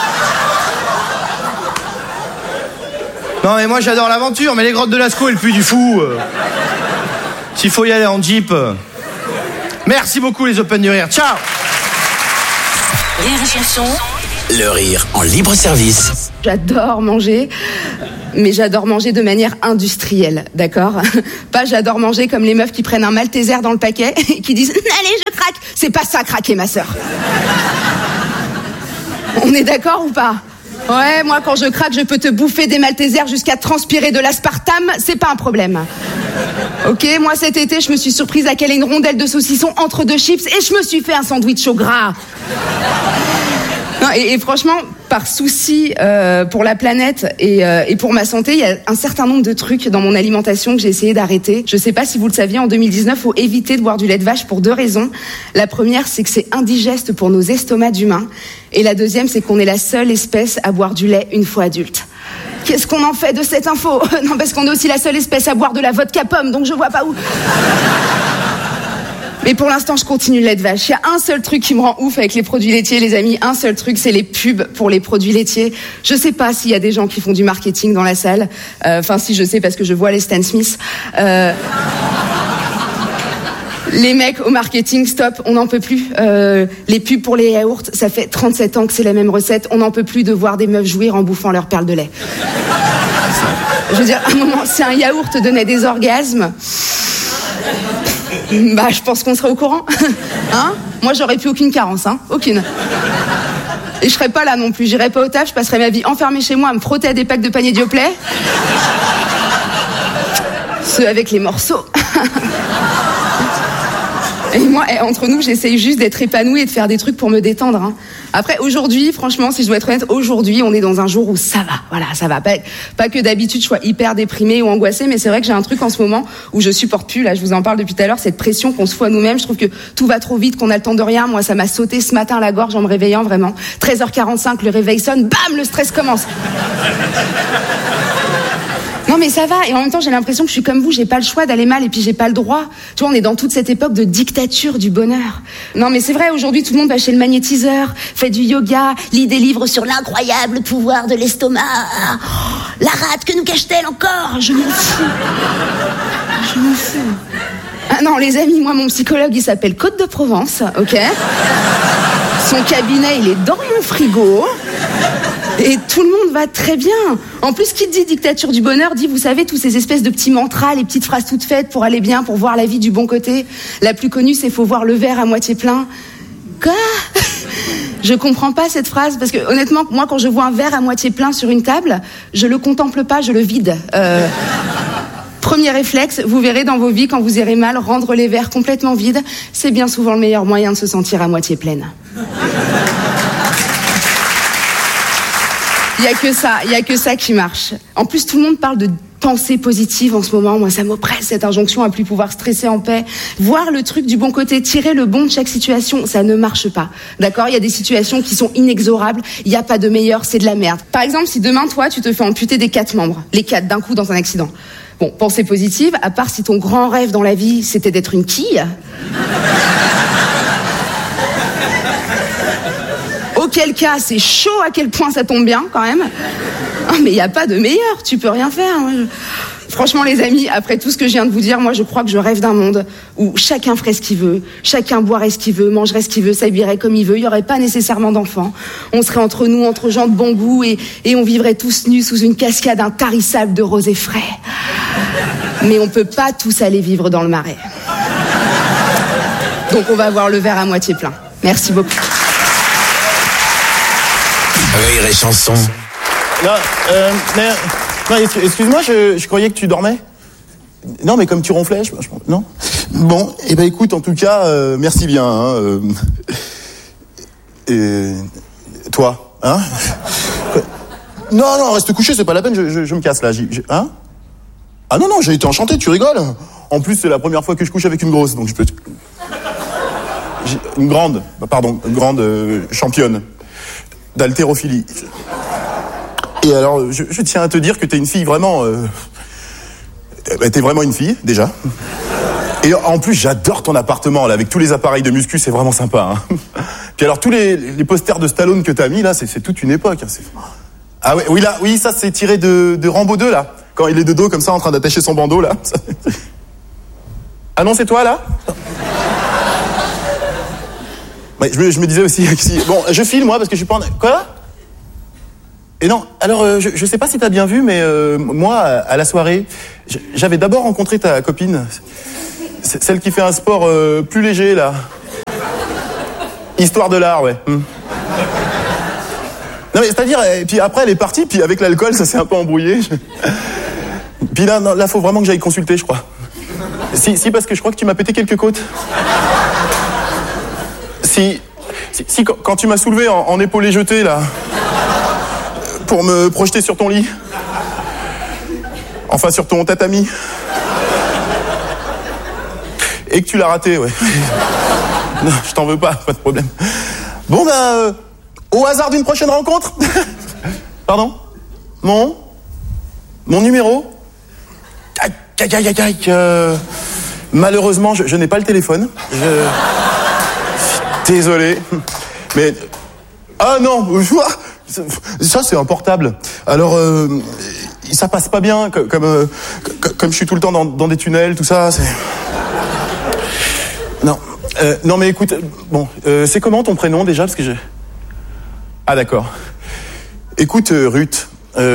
Non mais moi j'adore l'aventure, mais les grottes de Lascaux, elles puent du fou. S'il faut y aller en jeep, Merci beaucoup les Open du Rire. Ciao. Rire et chanson. Le rire en libre service. J'adore manger, mais j'adore manger de manière industrielle, d'accord ? Pas j'adore manger comme les meufs qui prennent un Malteser dans le paquet et qui disent « Allez, je craque !» C'est pas ça, craquer, ma sœur. On est d'accord ou pas ? Ouais, moi, quand je craque, je peux te bouffer des Maltesers jusqu'à transpirer de l'aspartame, c'est pas un problème. Ok, moi, cet été, je me suis surprise à caler une rondelle de saucisson entre deux chips et je me suis fait un sandwich au gras. Non, et franchement, par souci pour la planète et pour ma santé, il y a un certain nombre de trucs dans mon alimentation que j'ai essayé d'arrêter. Je sais pas si vous le saviez, en 2019, faut éviter de boire du lait de vache pour 2 raisons. La première, c'est que c'est indigeste pour nos estomacs d'humains. Et la deuxième, c'est qu'on est la seule espèce à boire du lait une fois adulte. Qu'est-ce qu'on en fait de cette info ? Non, parce qu'on est aussi la seule espèce à boire de la vodka pomme, donc je vois pas où... Mais pour l'instant, je continue le lait de vache. Il y a un seul truc qui me rend ouf avec les produits laitiers, les amis. Un seul truc, c'est les pubs pour les produits laitiers. Je sais pas s'il y a des gens qui font du marketing dans la salle. Enfin, si, je sais parce que je vois les Stan Smith. Les mecs au marketing, stop, on n'en peut plus. Les pubs pour les yaourts, ça fait 37 ans que c'est la même recette. On n'en peut plus de voir des meufs jouir en bouffant leur perle de lait. Je veux dire, à un moment, si un yaourt te donnait des orgasmes... Bah, je pense qu'on serait au courant. Hein ? Moi, j'aurais plus aucune carence, hein ? Aucune. Et je serais pas là non plus. J'irais pas au taf, je passerais ma vie enfermée chez moi à me frotter à des packs de paniers Dioplay. Ceux avec les morceaux. Et moi, entre nous, j'essaye juste d'être épanouie et de faire des trucs pour me détendre. Hein. Après, aujourd'hui, franchement, si je dois être honnête, aujourd'hui, on est dans un jour où ça va. Voilà, ça va. Pas que d'habitude, je sois hyper déprimée ou angoissée, mais c'est vrai que j'ai un truc en ce moment où je supporte plus, là, je vous en parle depuis tout à l'heure, cette pression qu'on se fout à nous-mêmes. Je trouve que tout va trop vite, qu'on a le temps de rien. Moi, ça m'a sauté ce matin à la gorge en me réveillant, vraiment. 13h45, le réveil sonne, bam, le stress commence. Non mais ça va, et en même temps j'ai l'impression que je suis comme vous, j'ai pas le choix d'aller mal et puis j'ai pas le droit. Tu vois, on est dans toute cette époque de dictature du bonheur. Non mais c'est vrai, aujourd'hui tout le monde va chez le magnétiseur, fait du yoga, lit des livres sur l'incroyable pouvoir de l'estomac. Oh, la rate, que nous cache-t-elle encore ? Je m'en fous. Je m'en fous. Ah non les amis, moi mon psychologue il s'appelle Côte de Provence, ok ? Son cabinet il est dans mon frigo. Et tout le monde va très bien. En plus, qui dit dictature du bonheur dit, vous savez, tous ces espèces de petits mantras, les petites phrases toutes faites pour aller bien, pour voir la vie du bon côté. La plus connue, c'est faut voir le verre à moitié plein. Quoi ? Je comprends pas cette phrase parce que honnêtement, moi, quand je vois un verre à moitié plein sur une table, je le contemple pas, je le vide. Premier réflexe, vous verrez dans vos vies quand vous irez mal, rendre les verres complètement vides, c'est bien souvent le meilleur moyen de se sentir à moitié pleine. Il y a que ça qui marche. En plus, tout le monde parle de pensée positive en ce moment. Moi, ça m'oppresse, cette injonction à plus pouvoir stresser en paix. Voir le truc du bon côté, tirer le bon de chaque situation, ça ne marche pas. D'accord ? Il y a des situations qui sont inexorables. Il n'y a pas de meilleur, c'est de la merde. Par exemple, si demain, toi, tu te fais amputer des 4 membres. Les 4 d'un coup dans un accident. Bon, pensée positive, à part si ton grand rêve dans la vie, c'était d'être une quille... Auquel cas, c'est chaud à quel point ça tombe bien, quand même. Oh, mais il n'y a pas de meilleur, tu peux rien faire. Franchement, les amis, après tout ce que je viens de vous dire, moi, je crois que je rêve d'un monde où chacun ferait ce qu'il veut, chacun boirait ce qu'il veut, mangerait ce qu'il veut, s'habillerait comme il veut, il n'y aurait pas nécessairement d'enfants. On serait entre nous, entre gens de bon goût, et on vivrait tous nus sous une cascade intarissable de rosé frais. Mais on peut pas tous aller vivre dans le Marais. Donc on va avoir le verre à moitié plein. Merci beaucoup. Rire et chanson. Non, excuse-moi, je croyais que tu dormais. Non, mais comme tu ronflais, non. Bon, et ben écoute, en tout cas, merci bien. Hein, toi, hein. Non, reste couché, c'est pas la peine, je me casse là. Hein. Ah non, j'ai été enchanté, tu rigoles. En plus, c'est la première fois que je couche avec une grosse, donc je peux. Une grande championne d'haltérophilie. Et alors, je tiens à te dire que t'es une fille vraiment... t'es vraiment une fille, déjà. Et en plus, j'adore ton appartement, là, avec tous les appareils de muscu, c'est vraiment sympa. Hein. Puis alors, tous les posters de Stallone que t'as mis, là, c'est toute une époque. Hein. Ah ouais, oui, ça, c'est tiré de Rambo 2, là. Quand il est de dos, comme ça, en train d'attacher son bandeau, là. Ah non, c'est toi, là ? Ouais, je me disais aussi que si... Bon, je file, moi, parce que je suis pas en... Quoi? Et non, alors, je sais pas si t'as bien vu, mais moi, à la soirée, j'avais d'abord rencontré ta copine. Celle qui fait un sport plus léger, là. Histoire de l'art, ouais. Non, mais c'est-à-dire, et puis après, elle est partie, puis avec l'alcool, ça s'est un peu embrouillé. Puis là, non, là, faut vraiment que j'aille consulter, je crois. Si, parce que je crois que tu m'as pété quelques côtes. Si, quand tu m'as soulevé en épaulé jeté, là, pour me projeter sur ton lit. Enfin, sur ton tatami. Et que tu l'as raté, ouais. Non, je t'en veux pas de problème. Bon, ben, au hasard d'une prochaine rencontre. Pardon? Mon numéro? Malheureusement, je n'ai pas le téléphone. Désolé. Mais... Ah non, ça c'est un portable. Alors, ça passe pas bien, comme je suis tout le temps dans des tunnels, tout ça, c'est... Non, mais écoute, bon, c'est comment ton prénom déjà, parce que j'ai... Ah d'accord. Écoute, Ruth,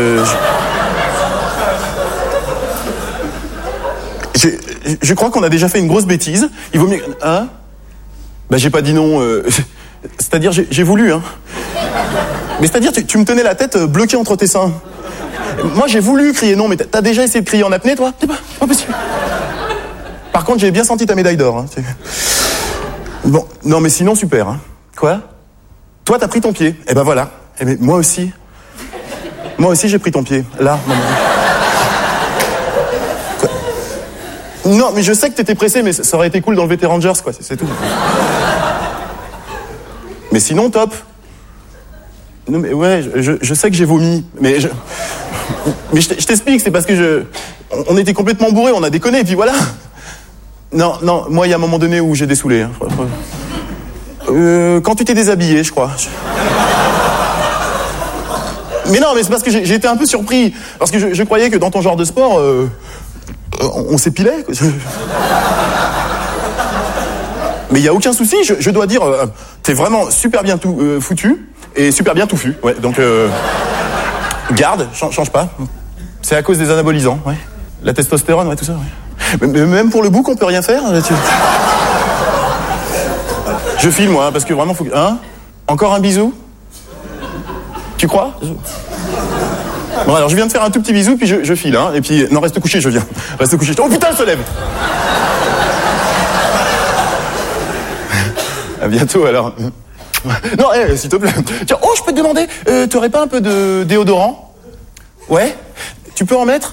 je crois qu'on a déjà fait une grosse bêtise. Il vaut mieux... Hein? Bah j'ai pas dit non. C'est-à-dire, j'ai voulu, hein. Mais c'est-à-dire, tu me tenais la tête bloquée entre tes seins. Moi, j'ai voulu crier non, mais t'as déjà essayé de crier en apnée, toi? C'est pas possible. Par contre, j'ai bien senti ta médaille d'or. Hein. Bon, non, mais sinon, super. Hein. Quoi? Toi, t'as pris ton pied. Eh ben voilà. Eh ben, moi aussi, j'ai pris ton pied. Là, maman. Quoi? Non, mais je sais que t'étais pressé, mais ça aurait été cool d'enlever tes Rangers, quoi. C'est tout. Mais sinon, top. Non, mais ouais, je sais que j'ai vomi, mais je t'explique, c'est parce que on était complètement bourrés, on a déconné, et puis voilà. Non, moi, il y a un moment donné où j'ai dessoulé. Hein. Quand tu t'es déshabillé, je crois. Mais non, mais c'est parce que j'ai été un peu surpris, parce que je croyais que dans ton genre de sport, on s'épilait. Mais il n'y a aucun souci, je dois dire, t'es vraiment super bien foutu et super bien touffu. Ouais, donc, garde, change pas. C'est à cause des anabolisants, ouais. La testostérone, ouais, tout ça, ouais. Mais même pour le bouc, on peut rien faire. Je file, moi, parce que vraiment, faut que... Hein? Encore un bisou? Tu crois? Bon, alors, je viens de faire un tout petit bisou, puis je file, hein. Et puis, non, reste couché, je viens. Reste couché. Oh putain, elle se lève! À bientôt, alors. Non, s'il te plaît. Tiens, oh, je peux te demander, t'aurais pas un peu de déodorant? Ouais? Tu peux en mettre?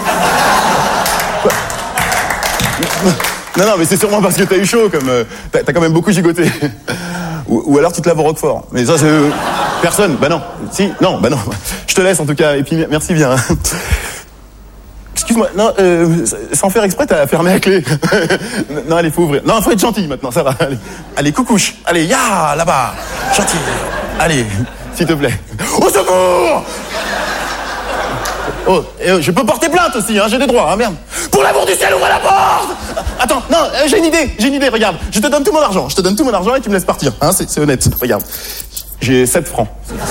Non, mais c'est sûrement parce que t'as eu chaud, comme... t'as quand même beaucoup gigoté. Ou alors tu te laves au Roquefort. Mais ça, c'est... Personne. Bah non. Si? Non, bah non. Je te laisse, en tout cas. Et puis, merci bien. Excuse-moi, non, sans faire exprès, t'as fermé la clé. Non, allez, faut ouvrir. Non, faut être gentil maintenant, ça va. Allez, coucouche. Allez, ya, là-bas. Gentil. Allez, s'il te plaît. Au secours! Oh, je peux porter plainte aussi, hein, j'ai des droits, hein, merde. Pour l'amour du ciel, ouvre la porte! Attends, non, j'ai une idée, regarde. Je te donne tout mon argent et tu me laisses partir, hein, c'est honnête, regarde. J'ai 7 francs.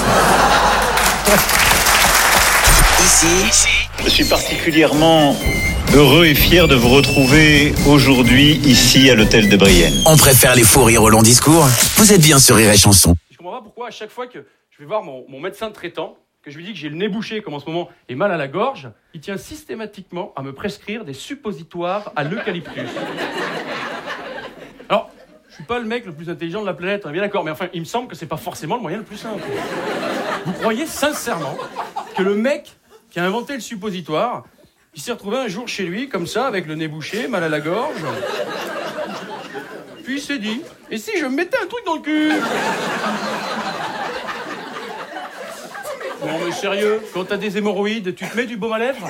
Ici, je suis particulièrement heureux et fier de vous retrouver aujourd'hui ici à l'hôtel de Brienne. On préfère les fous rires au long discours. Vous êtes bien sur Rire et Chanson. Je comprends pas pourquoi à chaque fois que je vais voir mon médecin traitant, que je lui dis que j'ai le nez bouché comme en ce moment et mal à la gorge, il tient systématiquement à me prescrire des suppositoires à l'eucalyptus. Alors, je suis pas le mec le plus intelligent de la planète, on est bien d'accord, mais enfin, il me semble que c'est pas forcément le moyen le plus simple. Vous croyez sincèrement que le mec qui a inventé le suppositoire, il s'est retrouvé un jour chez lui, comme ça, avec le nez bouché, mal à la gorge, puis il s'est dit, et si je me mettais un truc dans le cul? Non mais sérieux, quand t'as des hémorroïdes, tu te mets du baume à lèvres?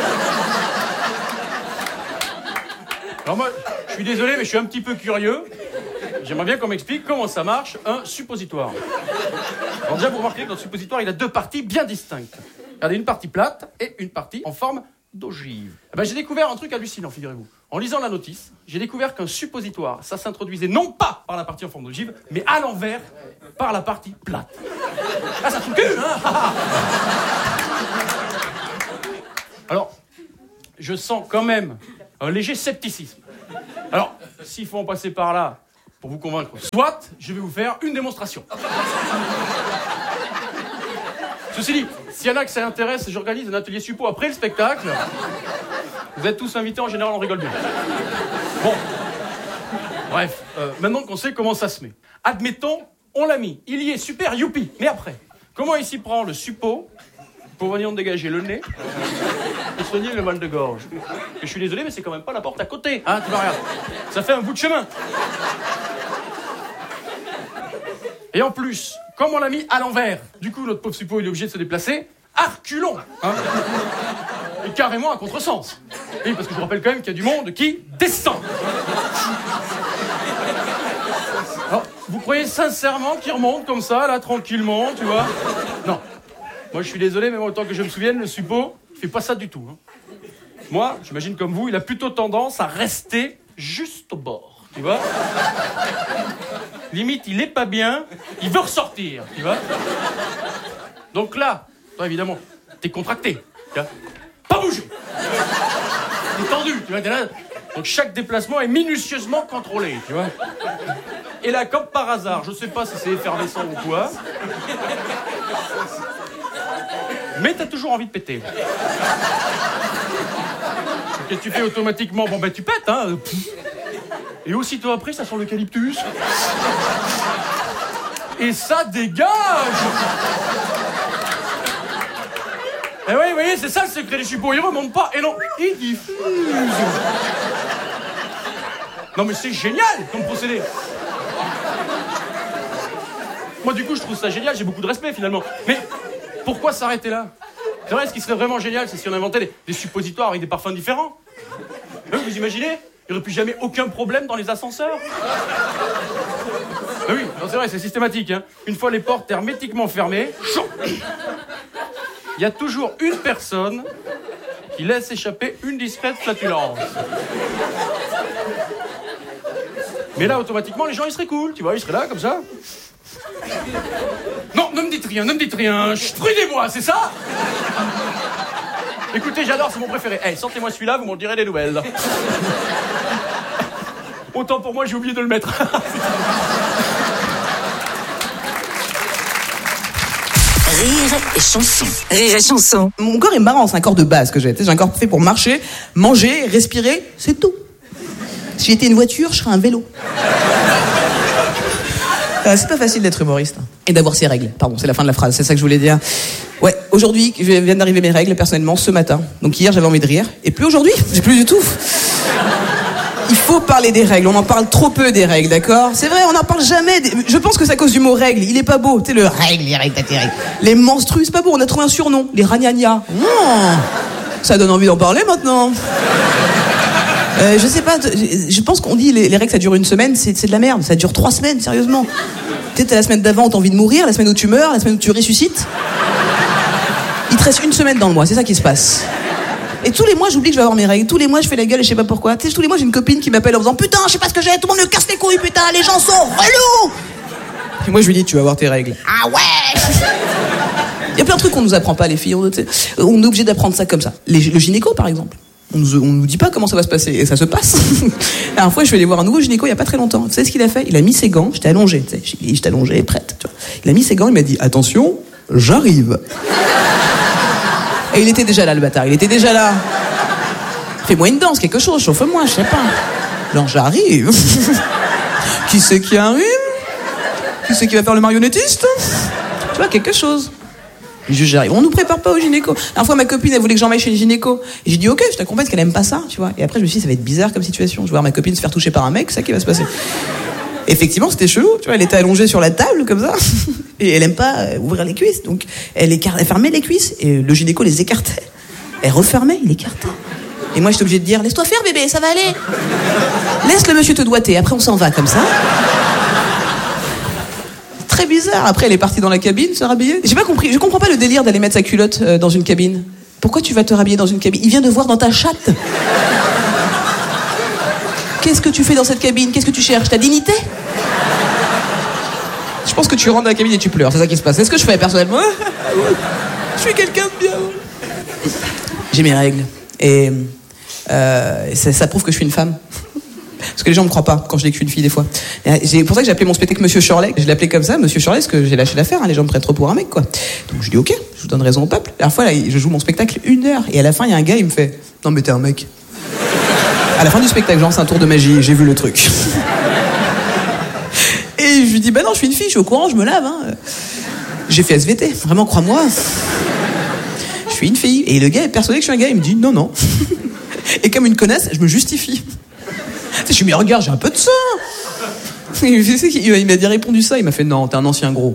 Alors moi, je suis désolé, mais je suis un petit peu curieux. J'aimerais bien qu'on m'explique comment ça marche, un suppositoire. Alors déjà, vous remarquez que notre suppositoire, il a 2 parties bien distinctes. Regardez, une partie plate et une partie en forme d'ogive. Eh ben, j'ai découvert un truc hallucinant, figurez-vous. En lisant la notice, j'ai découvert qu'un suppositoire, ça s'introduisait non pas par la partie en forme d'ogive, mais à l'envers, par la partie plate. Ah, ça fout le cul, hein. Alors, je sens quand même un léger scepticisme. Alors, s'il faut en passer par là pour vous convaincre, soit je vais vous faire une démonstration. Ceci dit, s'il y en a que ça intéresse, j'organise un atelier suppo après le spectacle. Vous êtes tous invités, en général, on rigole bien. Bon. Bref, maintenant qu'on sait comment ça se met. Admettons, on l'a mis. Il y est, super, youpi. Mais après, comment il s'y prend le suppo pour venir me dégager le nez et soigner le mal de gorge? Et je suis désolé, mais c'est quand même pas la porte à côté. Hein, tu vois, regarde. Ça fait un bout de chemin. Et en plus, comme on l'a mis à l'envers, du coup, notre pauvre suppo, il est obligé de se déplacer à reculons. Hein, et carrément à contresens. Oui, parce que je vous rappelle quand même qu'il y a du monde qui descend. Alors, vous croyez sincèrement qu'il remonte comme ça, là, tranquillement, tu vois? Non. Moi, je suis désolé, mais autant que je me souvienne, le suppo, il fait pas ça du tout. Hein. Moi, j'imagine comme vous, il a plutôt tendance à rester juste au bord, tu vois? Limite, il est pas bien, il veut ressortir, tu vois? Donc là, toi, évidemment, t'es contracté, tu vois? Pas bouger! T'es tendu, tu vois, t'es là. Donc chaque déplacement est minutieusement contrôlé, tu vois? Et là, comme par hasard, je sais pas si c'est effervescent ou quoi, mais t'as toujours envie de péter. Qu'est-ce que tu fais automatiquement? Bon, ben tu pètes, hein. Et aussitôt après, ça sent l'eucalyptus. Et ça dégage! Eh oui, vous voyez, c'est ça le secret des suppos. Il remonte pas, et non, il diffuse. Non, mais c'est génial comme procédé. Moi, du coup, je trouve ça génial, j'ai beaucoup de respect, finalement. Mais pourquoi s'arrêter là? C'est vrai, ce qui serait vraiment génial, c'est si on inventait des suppositoires avec des parfums différents. Vous imaginez? Il n'y aurait plus jamais aucun problème dans les ascenseurs. Ah oui, c'est vrai, c'est systématique. Hein. Une fois les portes hermétiquement fermées, il y a toujours une personne qui laisse échapper une discrète flatulence. Mais là, automatiquement, les gens, ils seraient cool, tu vois, ils seraient là, comme ça. Non, ne me dites rien, ne me dites rien. Prudez-moi, c'est ça? Écoutez, j'adore, c'est mon préféré. Hey, sortez-moi celui-là, vous m'en direz des nouvelles. Autant pour moi, j'ai oublié de le mettre. Rire et chanson. Rire et chanson. Mon corps est marrant, c'est un corps de base que j'ai. J'ai un corps fait pour marcher, manger, respirer, c'est tout. Si j'étais une voiture, je serais un vélo. C'est pas facile d'être humoriste et d'avoir ses règles. Pardon, c'est la fin de la phrase, c'est ça que je voulais dire. Ouais, aujourd'hui, viennent d'arriver mes règles personnellement ce matin. Donc hier, j'avais envie de rire. Et plus aujourd'hui, j'ai plus du tout. Il faut parler des règles, on en parle trop peu des règles, d'accord? C'est vrai, on n'en parle jamais. Je pense que c'est à cause du mot règle, il est pas beau. Tu sais, le règle, les règles, t'as tes règles. Les menstrues, c'est pas beau, on a trouvé un surnom. Les ragnagnas. Ça donne envie d'en parler maintenant. Je sais pas, je pense qu'on dit les règles ça dure une semaine, c'est de la merde, ça dure 3 semaines, sérieusement. Tu sais, t'as la semaine d'avant où t'as envie de mourir, la semaine où tu meurs, la semaine où tu ressuscites. Il te reste une semaine dans le mois, c'est ça qui se passe. Et tous les mois j'oublie que je vais avoir mes règles, tous les mois je fais la gueule et je sais pas pourquoi. Tu sais, tous les mois j'ai une copine qui m'appelle en disant putain, je sais pas ce que j'ai, tout le monde me casse les couilles, putain, les gens sont relous. Et moi je lui dis tu vas avoir tes règles. Ah ouais. Il y a plein de trucs qu'on nous apprend pas les filles, on est obligé d'apprendre ça comme ça. Le gynéco par exemple. On nous dit pas comment ça va se passer, et ça se passe. La dernière fois, je suis allé voir un nouveau gynéco il y a pas très longtemps. Vous savez ce qu'il a fait? Il a mis ses gants, j'étais allongée, tu sais, j'étais allongée, prête. Tu vois. Il a mis ses gants, il m'a dit attention, j'arrive. Et il était déjà là, le bâtard, il était déjà là. Fais-moi une danse, quelque chose, chauffe-moi, je sais pas. Non, j'arrive. Qui c'est qui arrive? Qui c'est qui va faire le marionnettiste? Tu vois, quelque chose. J'arrive. On nous prépare pas au gynéco. La dernière fois, ma copine, elle voulait que j'en aille chez le gynéco. Et j'ai dit, ok, je t'accompagne parce qu'elle aime pas ça, tu vois. Et après, je me suis dit, ça va être bizarre comme situation. Je vais voir ma copine se faire toucher par un mec, c'est ça qui va se passer. Effectivement, c'était chelou, tu vois. Elle était allongée sur la table, comme ça. Et elle aime pas ouvrir les cuisses. Donc, elle fermait les cuisses. Et le gynéco les écartait. Elle refermait, il écartait. Et moi, j'étais obligée de dire, laisse-toi faire, bébé, ça va aller. Laisse le monsieur te doigter. Après, on s'en va, comme ça. Très bizarre. Après, elle est partie dans la cabine, se rhabiller. J'ai pas compris. Je comprends pas le délire d'aller mettre sa culotte dans une cabine. Pourquoi tu vas te rhabiller dans une cabine? Il vient de voir dans ta chatte. Qu'est-ce que tu fais dans cette cabine? Qu'est-ce que tu cherches? Ta dignité? Je pense que tu rentres dans la cabine et tu pleures, c'est ça qui se passe. C'est ce que je fais personnellement. Je suis quelqu'un de bien. J'ai mes règles. Et ça prouve que je suis une femme. Parce que les gens me croient pas quand je dis que je suis une fille des fois. C'est pour ça que j'ai appelé mon spectacle Monsieur Shirley. Je l'ai appelé comme ça, Monsieur Shirley, parce que j'ai lâché l'affaire. Hein, les gens me prennent trop pour un mec, quoi. Donc je dis ok, je vous donne raison au peuple. La dernière fois, là, je joue mon spectacle 1 heure. Et à la fin, il y a un gars, il me fait non mais t'es un mec. À la fin du spectacle, genre c'est un tour de magie. J'ai vu le truc. Et je lui dis bah non, je suis une fille, je suis au courant, je me lave. Hein. J'ai fait SVT, vraiment, crois-moi. Je suis une fille. Et le gars est persuadé que je suis un gars. Il me dit non. Et comme une connasse, je me justifie. Je suis mis, regarde, j'ai un peu de sang. Il m'a répondu ça. Il m'a fait non, t'es un ancien gros.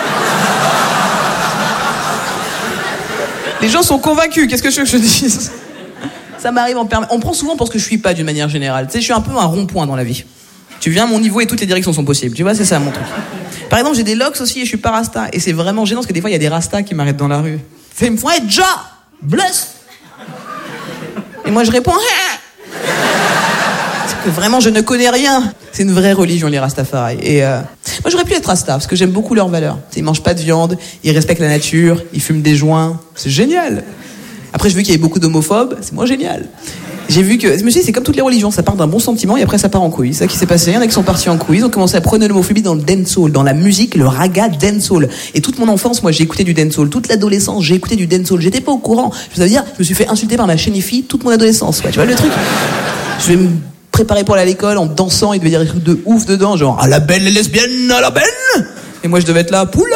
Les gens sont convaincus. Qu'est-ce que je veux que je dise? Ça m'arrive en permanence. On prend souvent pour ce que je suis pas d'une manière générale. Tu sais, je suis un peu un rond-point dans la vie. Tu viens à mon niveau et toutes les directions sont possibles. Tu vois, c'est ça mon truc. Par exemple, j'ai des locks aussi et je suis pas rasta. Et c'est vraiment gênant parce que des fois, il y a des rastas qui m'arrêtent dans la rue. Ils me font hey, Ja! Bless! Et moi, je réponds parce que vraiment, je ne connais rien. C'est une vraie religion, les Rastafari. Et moi, j'aurais pu être rasta parce que j'aime beaucoup leurs valeurs. Ils mangent pas de viande, ils respectent la nature, ils fument des joints. C'est génial. Après, j'ai vu qu'il y avait beaucoup d'homophobes. C'est moins génial. J'ai vu que, je me suis dit, c'est comme toutes les religions, ça part d'un bon sentiment et après ça part en couille. C'est ça qui s'est passé. Il y en a qui sont partis en couille, ils ont commencé à prôner l'homophobie dans le dancehall, dans la musique, le raga dancehall. Et toute mon enfance, moi, j'ai écouté du dancehall. Toute l'adolescence, j'ai écouté du dancehall. J'étais pas au courant. Ça veut dire, je me suis fait insulter par ma chaîne fille toute mon adolescence. Ouais, tu vois le truc? Je vais me préparer pour aller à l'école en dansant, il devait dire des trucs de ouf dedans, genre, à la belle les lesbiennes, à la belle! Et moi, je devais être là, poula!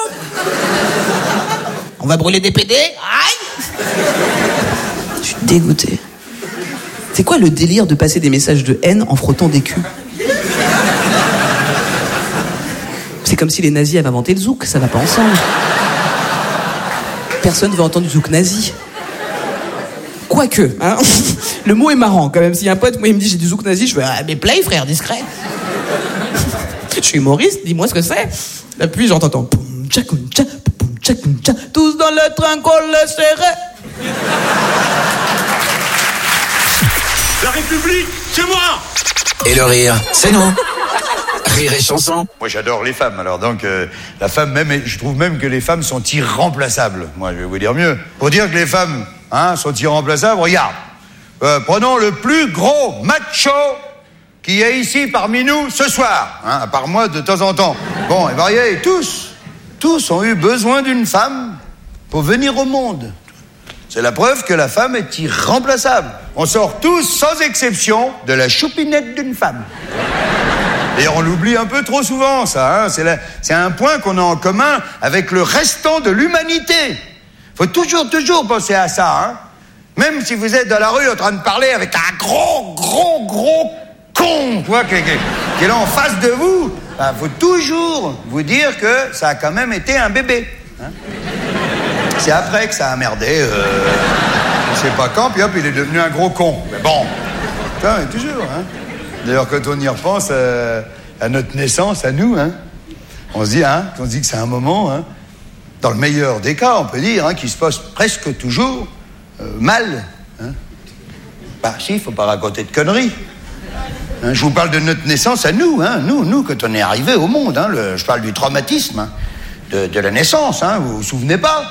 On va brûler des PD? Aïe! Je suis dégoûté. C'est quoi le délire de passer des messages de haine en frottant des culs? C'est comme si les nazis avaient inventé le zouk, ça va pas ensemble. Personne ne veut entendre du zouk nazi. Quoique, hein. Le mot est marrant quand même. S'il y a un pote, moi il me dit j'ai du zouk nazi, je fais ah, mais play frère, discret. Je suis humoriste, dis-moi ce que c'est. La pluie, j'entends poum tcha poum tcha, tous dans le train qu'on le serrait. La République, c'est moi! Et le rire, c'est nous. Rire et chanson. Moi j'adore les femmes, alors donc la femme même, je trouve même que les femmes sont irremplaçables. Moi je vais vous dire mieux. Pour dire que les femmes sont irremplaçables, regarde. Prenons le plus gros macho qui est ici parmi nous ce soir, à part moi de temps en temps. Bon, et variés, tous ont eu besoin d'une femme pour venir au monde. C'est la preuve que la femme est irremplaçable. On sort tous, sans exception, de la choupinette d'une femme. D'ailleurs, on l'oublie un peu trop souvent, ça. C'est un point qu'on a en commun avec le restant de l'humanité. Faut toujours penser à ça. Même si vous êtes dans la rue en train de parler avec un gros con, tu vois, qui est là en face de vous, faut toujours vous dire que ça a quand même été un bébé. C'est après que ça a merdé, je sais pas quand, puis hop, il est devenu un gros con. Mais bon, putain, toujours, D'ailleurs, quand on y repense à notre naissance, à nous, on se dit que c'est un moment, dans le meilleur des cas, on peut dire, qui se passe presque toujours mal. Bah si, faut pas raconter de conneries. Je vous parle de notre naissance à nous, nous, quand on est arrivé au monde. Je parle du traumatisme de la naissance, vous vous souvenez pas?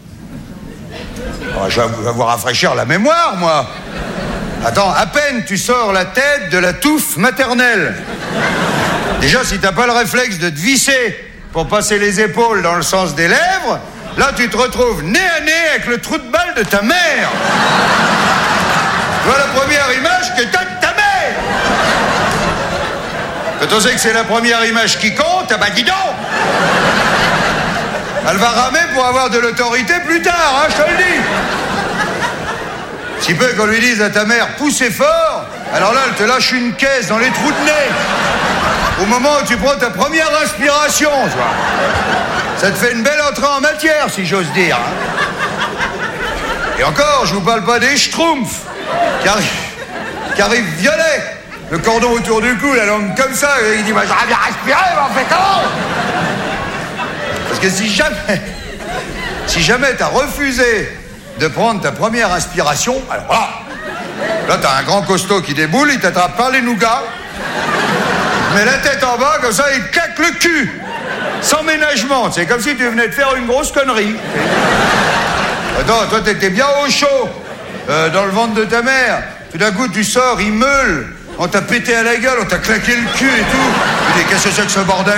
Je vais vous rafraîchir la mémoire, moi. Attends, à peine tu sors la tête de la touffe maternelle. Déjà, si t'as pas le réflexe de te visser pour passer les épaules dans le sens des lèvres, là, tu te retrouves nez à nez avec le trou de balle de ta mère. Voilà la première image que t'as de ta mère. Quand on sait que c'est la première image qui compte, dis donc. Elle va ramer pour avoir de l'autorité plus tard, je te le dis. Si peu qu'on lui dise à ta mère, poussez fort, alors là, elle te lâche une caisse dans les trous de nez. Au moment où tu prends ta première inspiration, tu vois. Ça te fait une belle entrée en matière, si j'ose dire. Et encore, je vous parle pas des schtroumpfs qui arrivent violets, le cordon autour du cou, la langue comme ça, et il dit, j'aurais bien respiré, mais on fait comment? Parce que si jamais t'as refusé de prendre ta première inspiration. Alors là, t'as un grand costaud qui déboule, il t'attrape par les nougats, mais la tête en bas, comme ça, il te claque le cul. Sans ménagement, c'est comme si tu venais de faire une grosse connerie. Attends, toi, t'étais bien au chaud, dans le ventre de ta mère. Tout d'un coup, tu sors, il meule. On t'a pété à la gueule, on t'a claqué le cul et tout. Tu dis, qu'est-ce que c'est que ce bordel?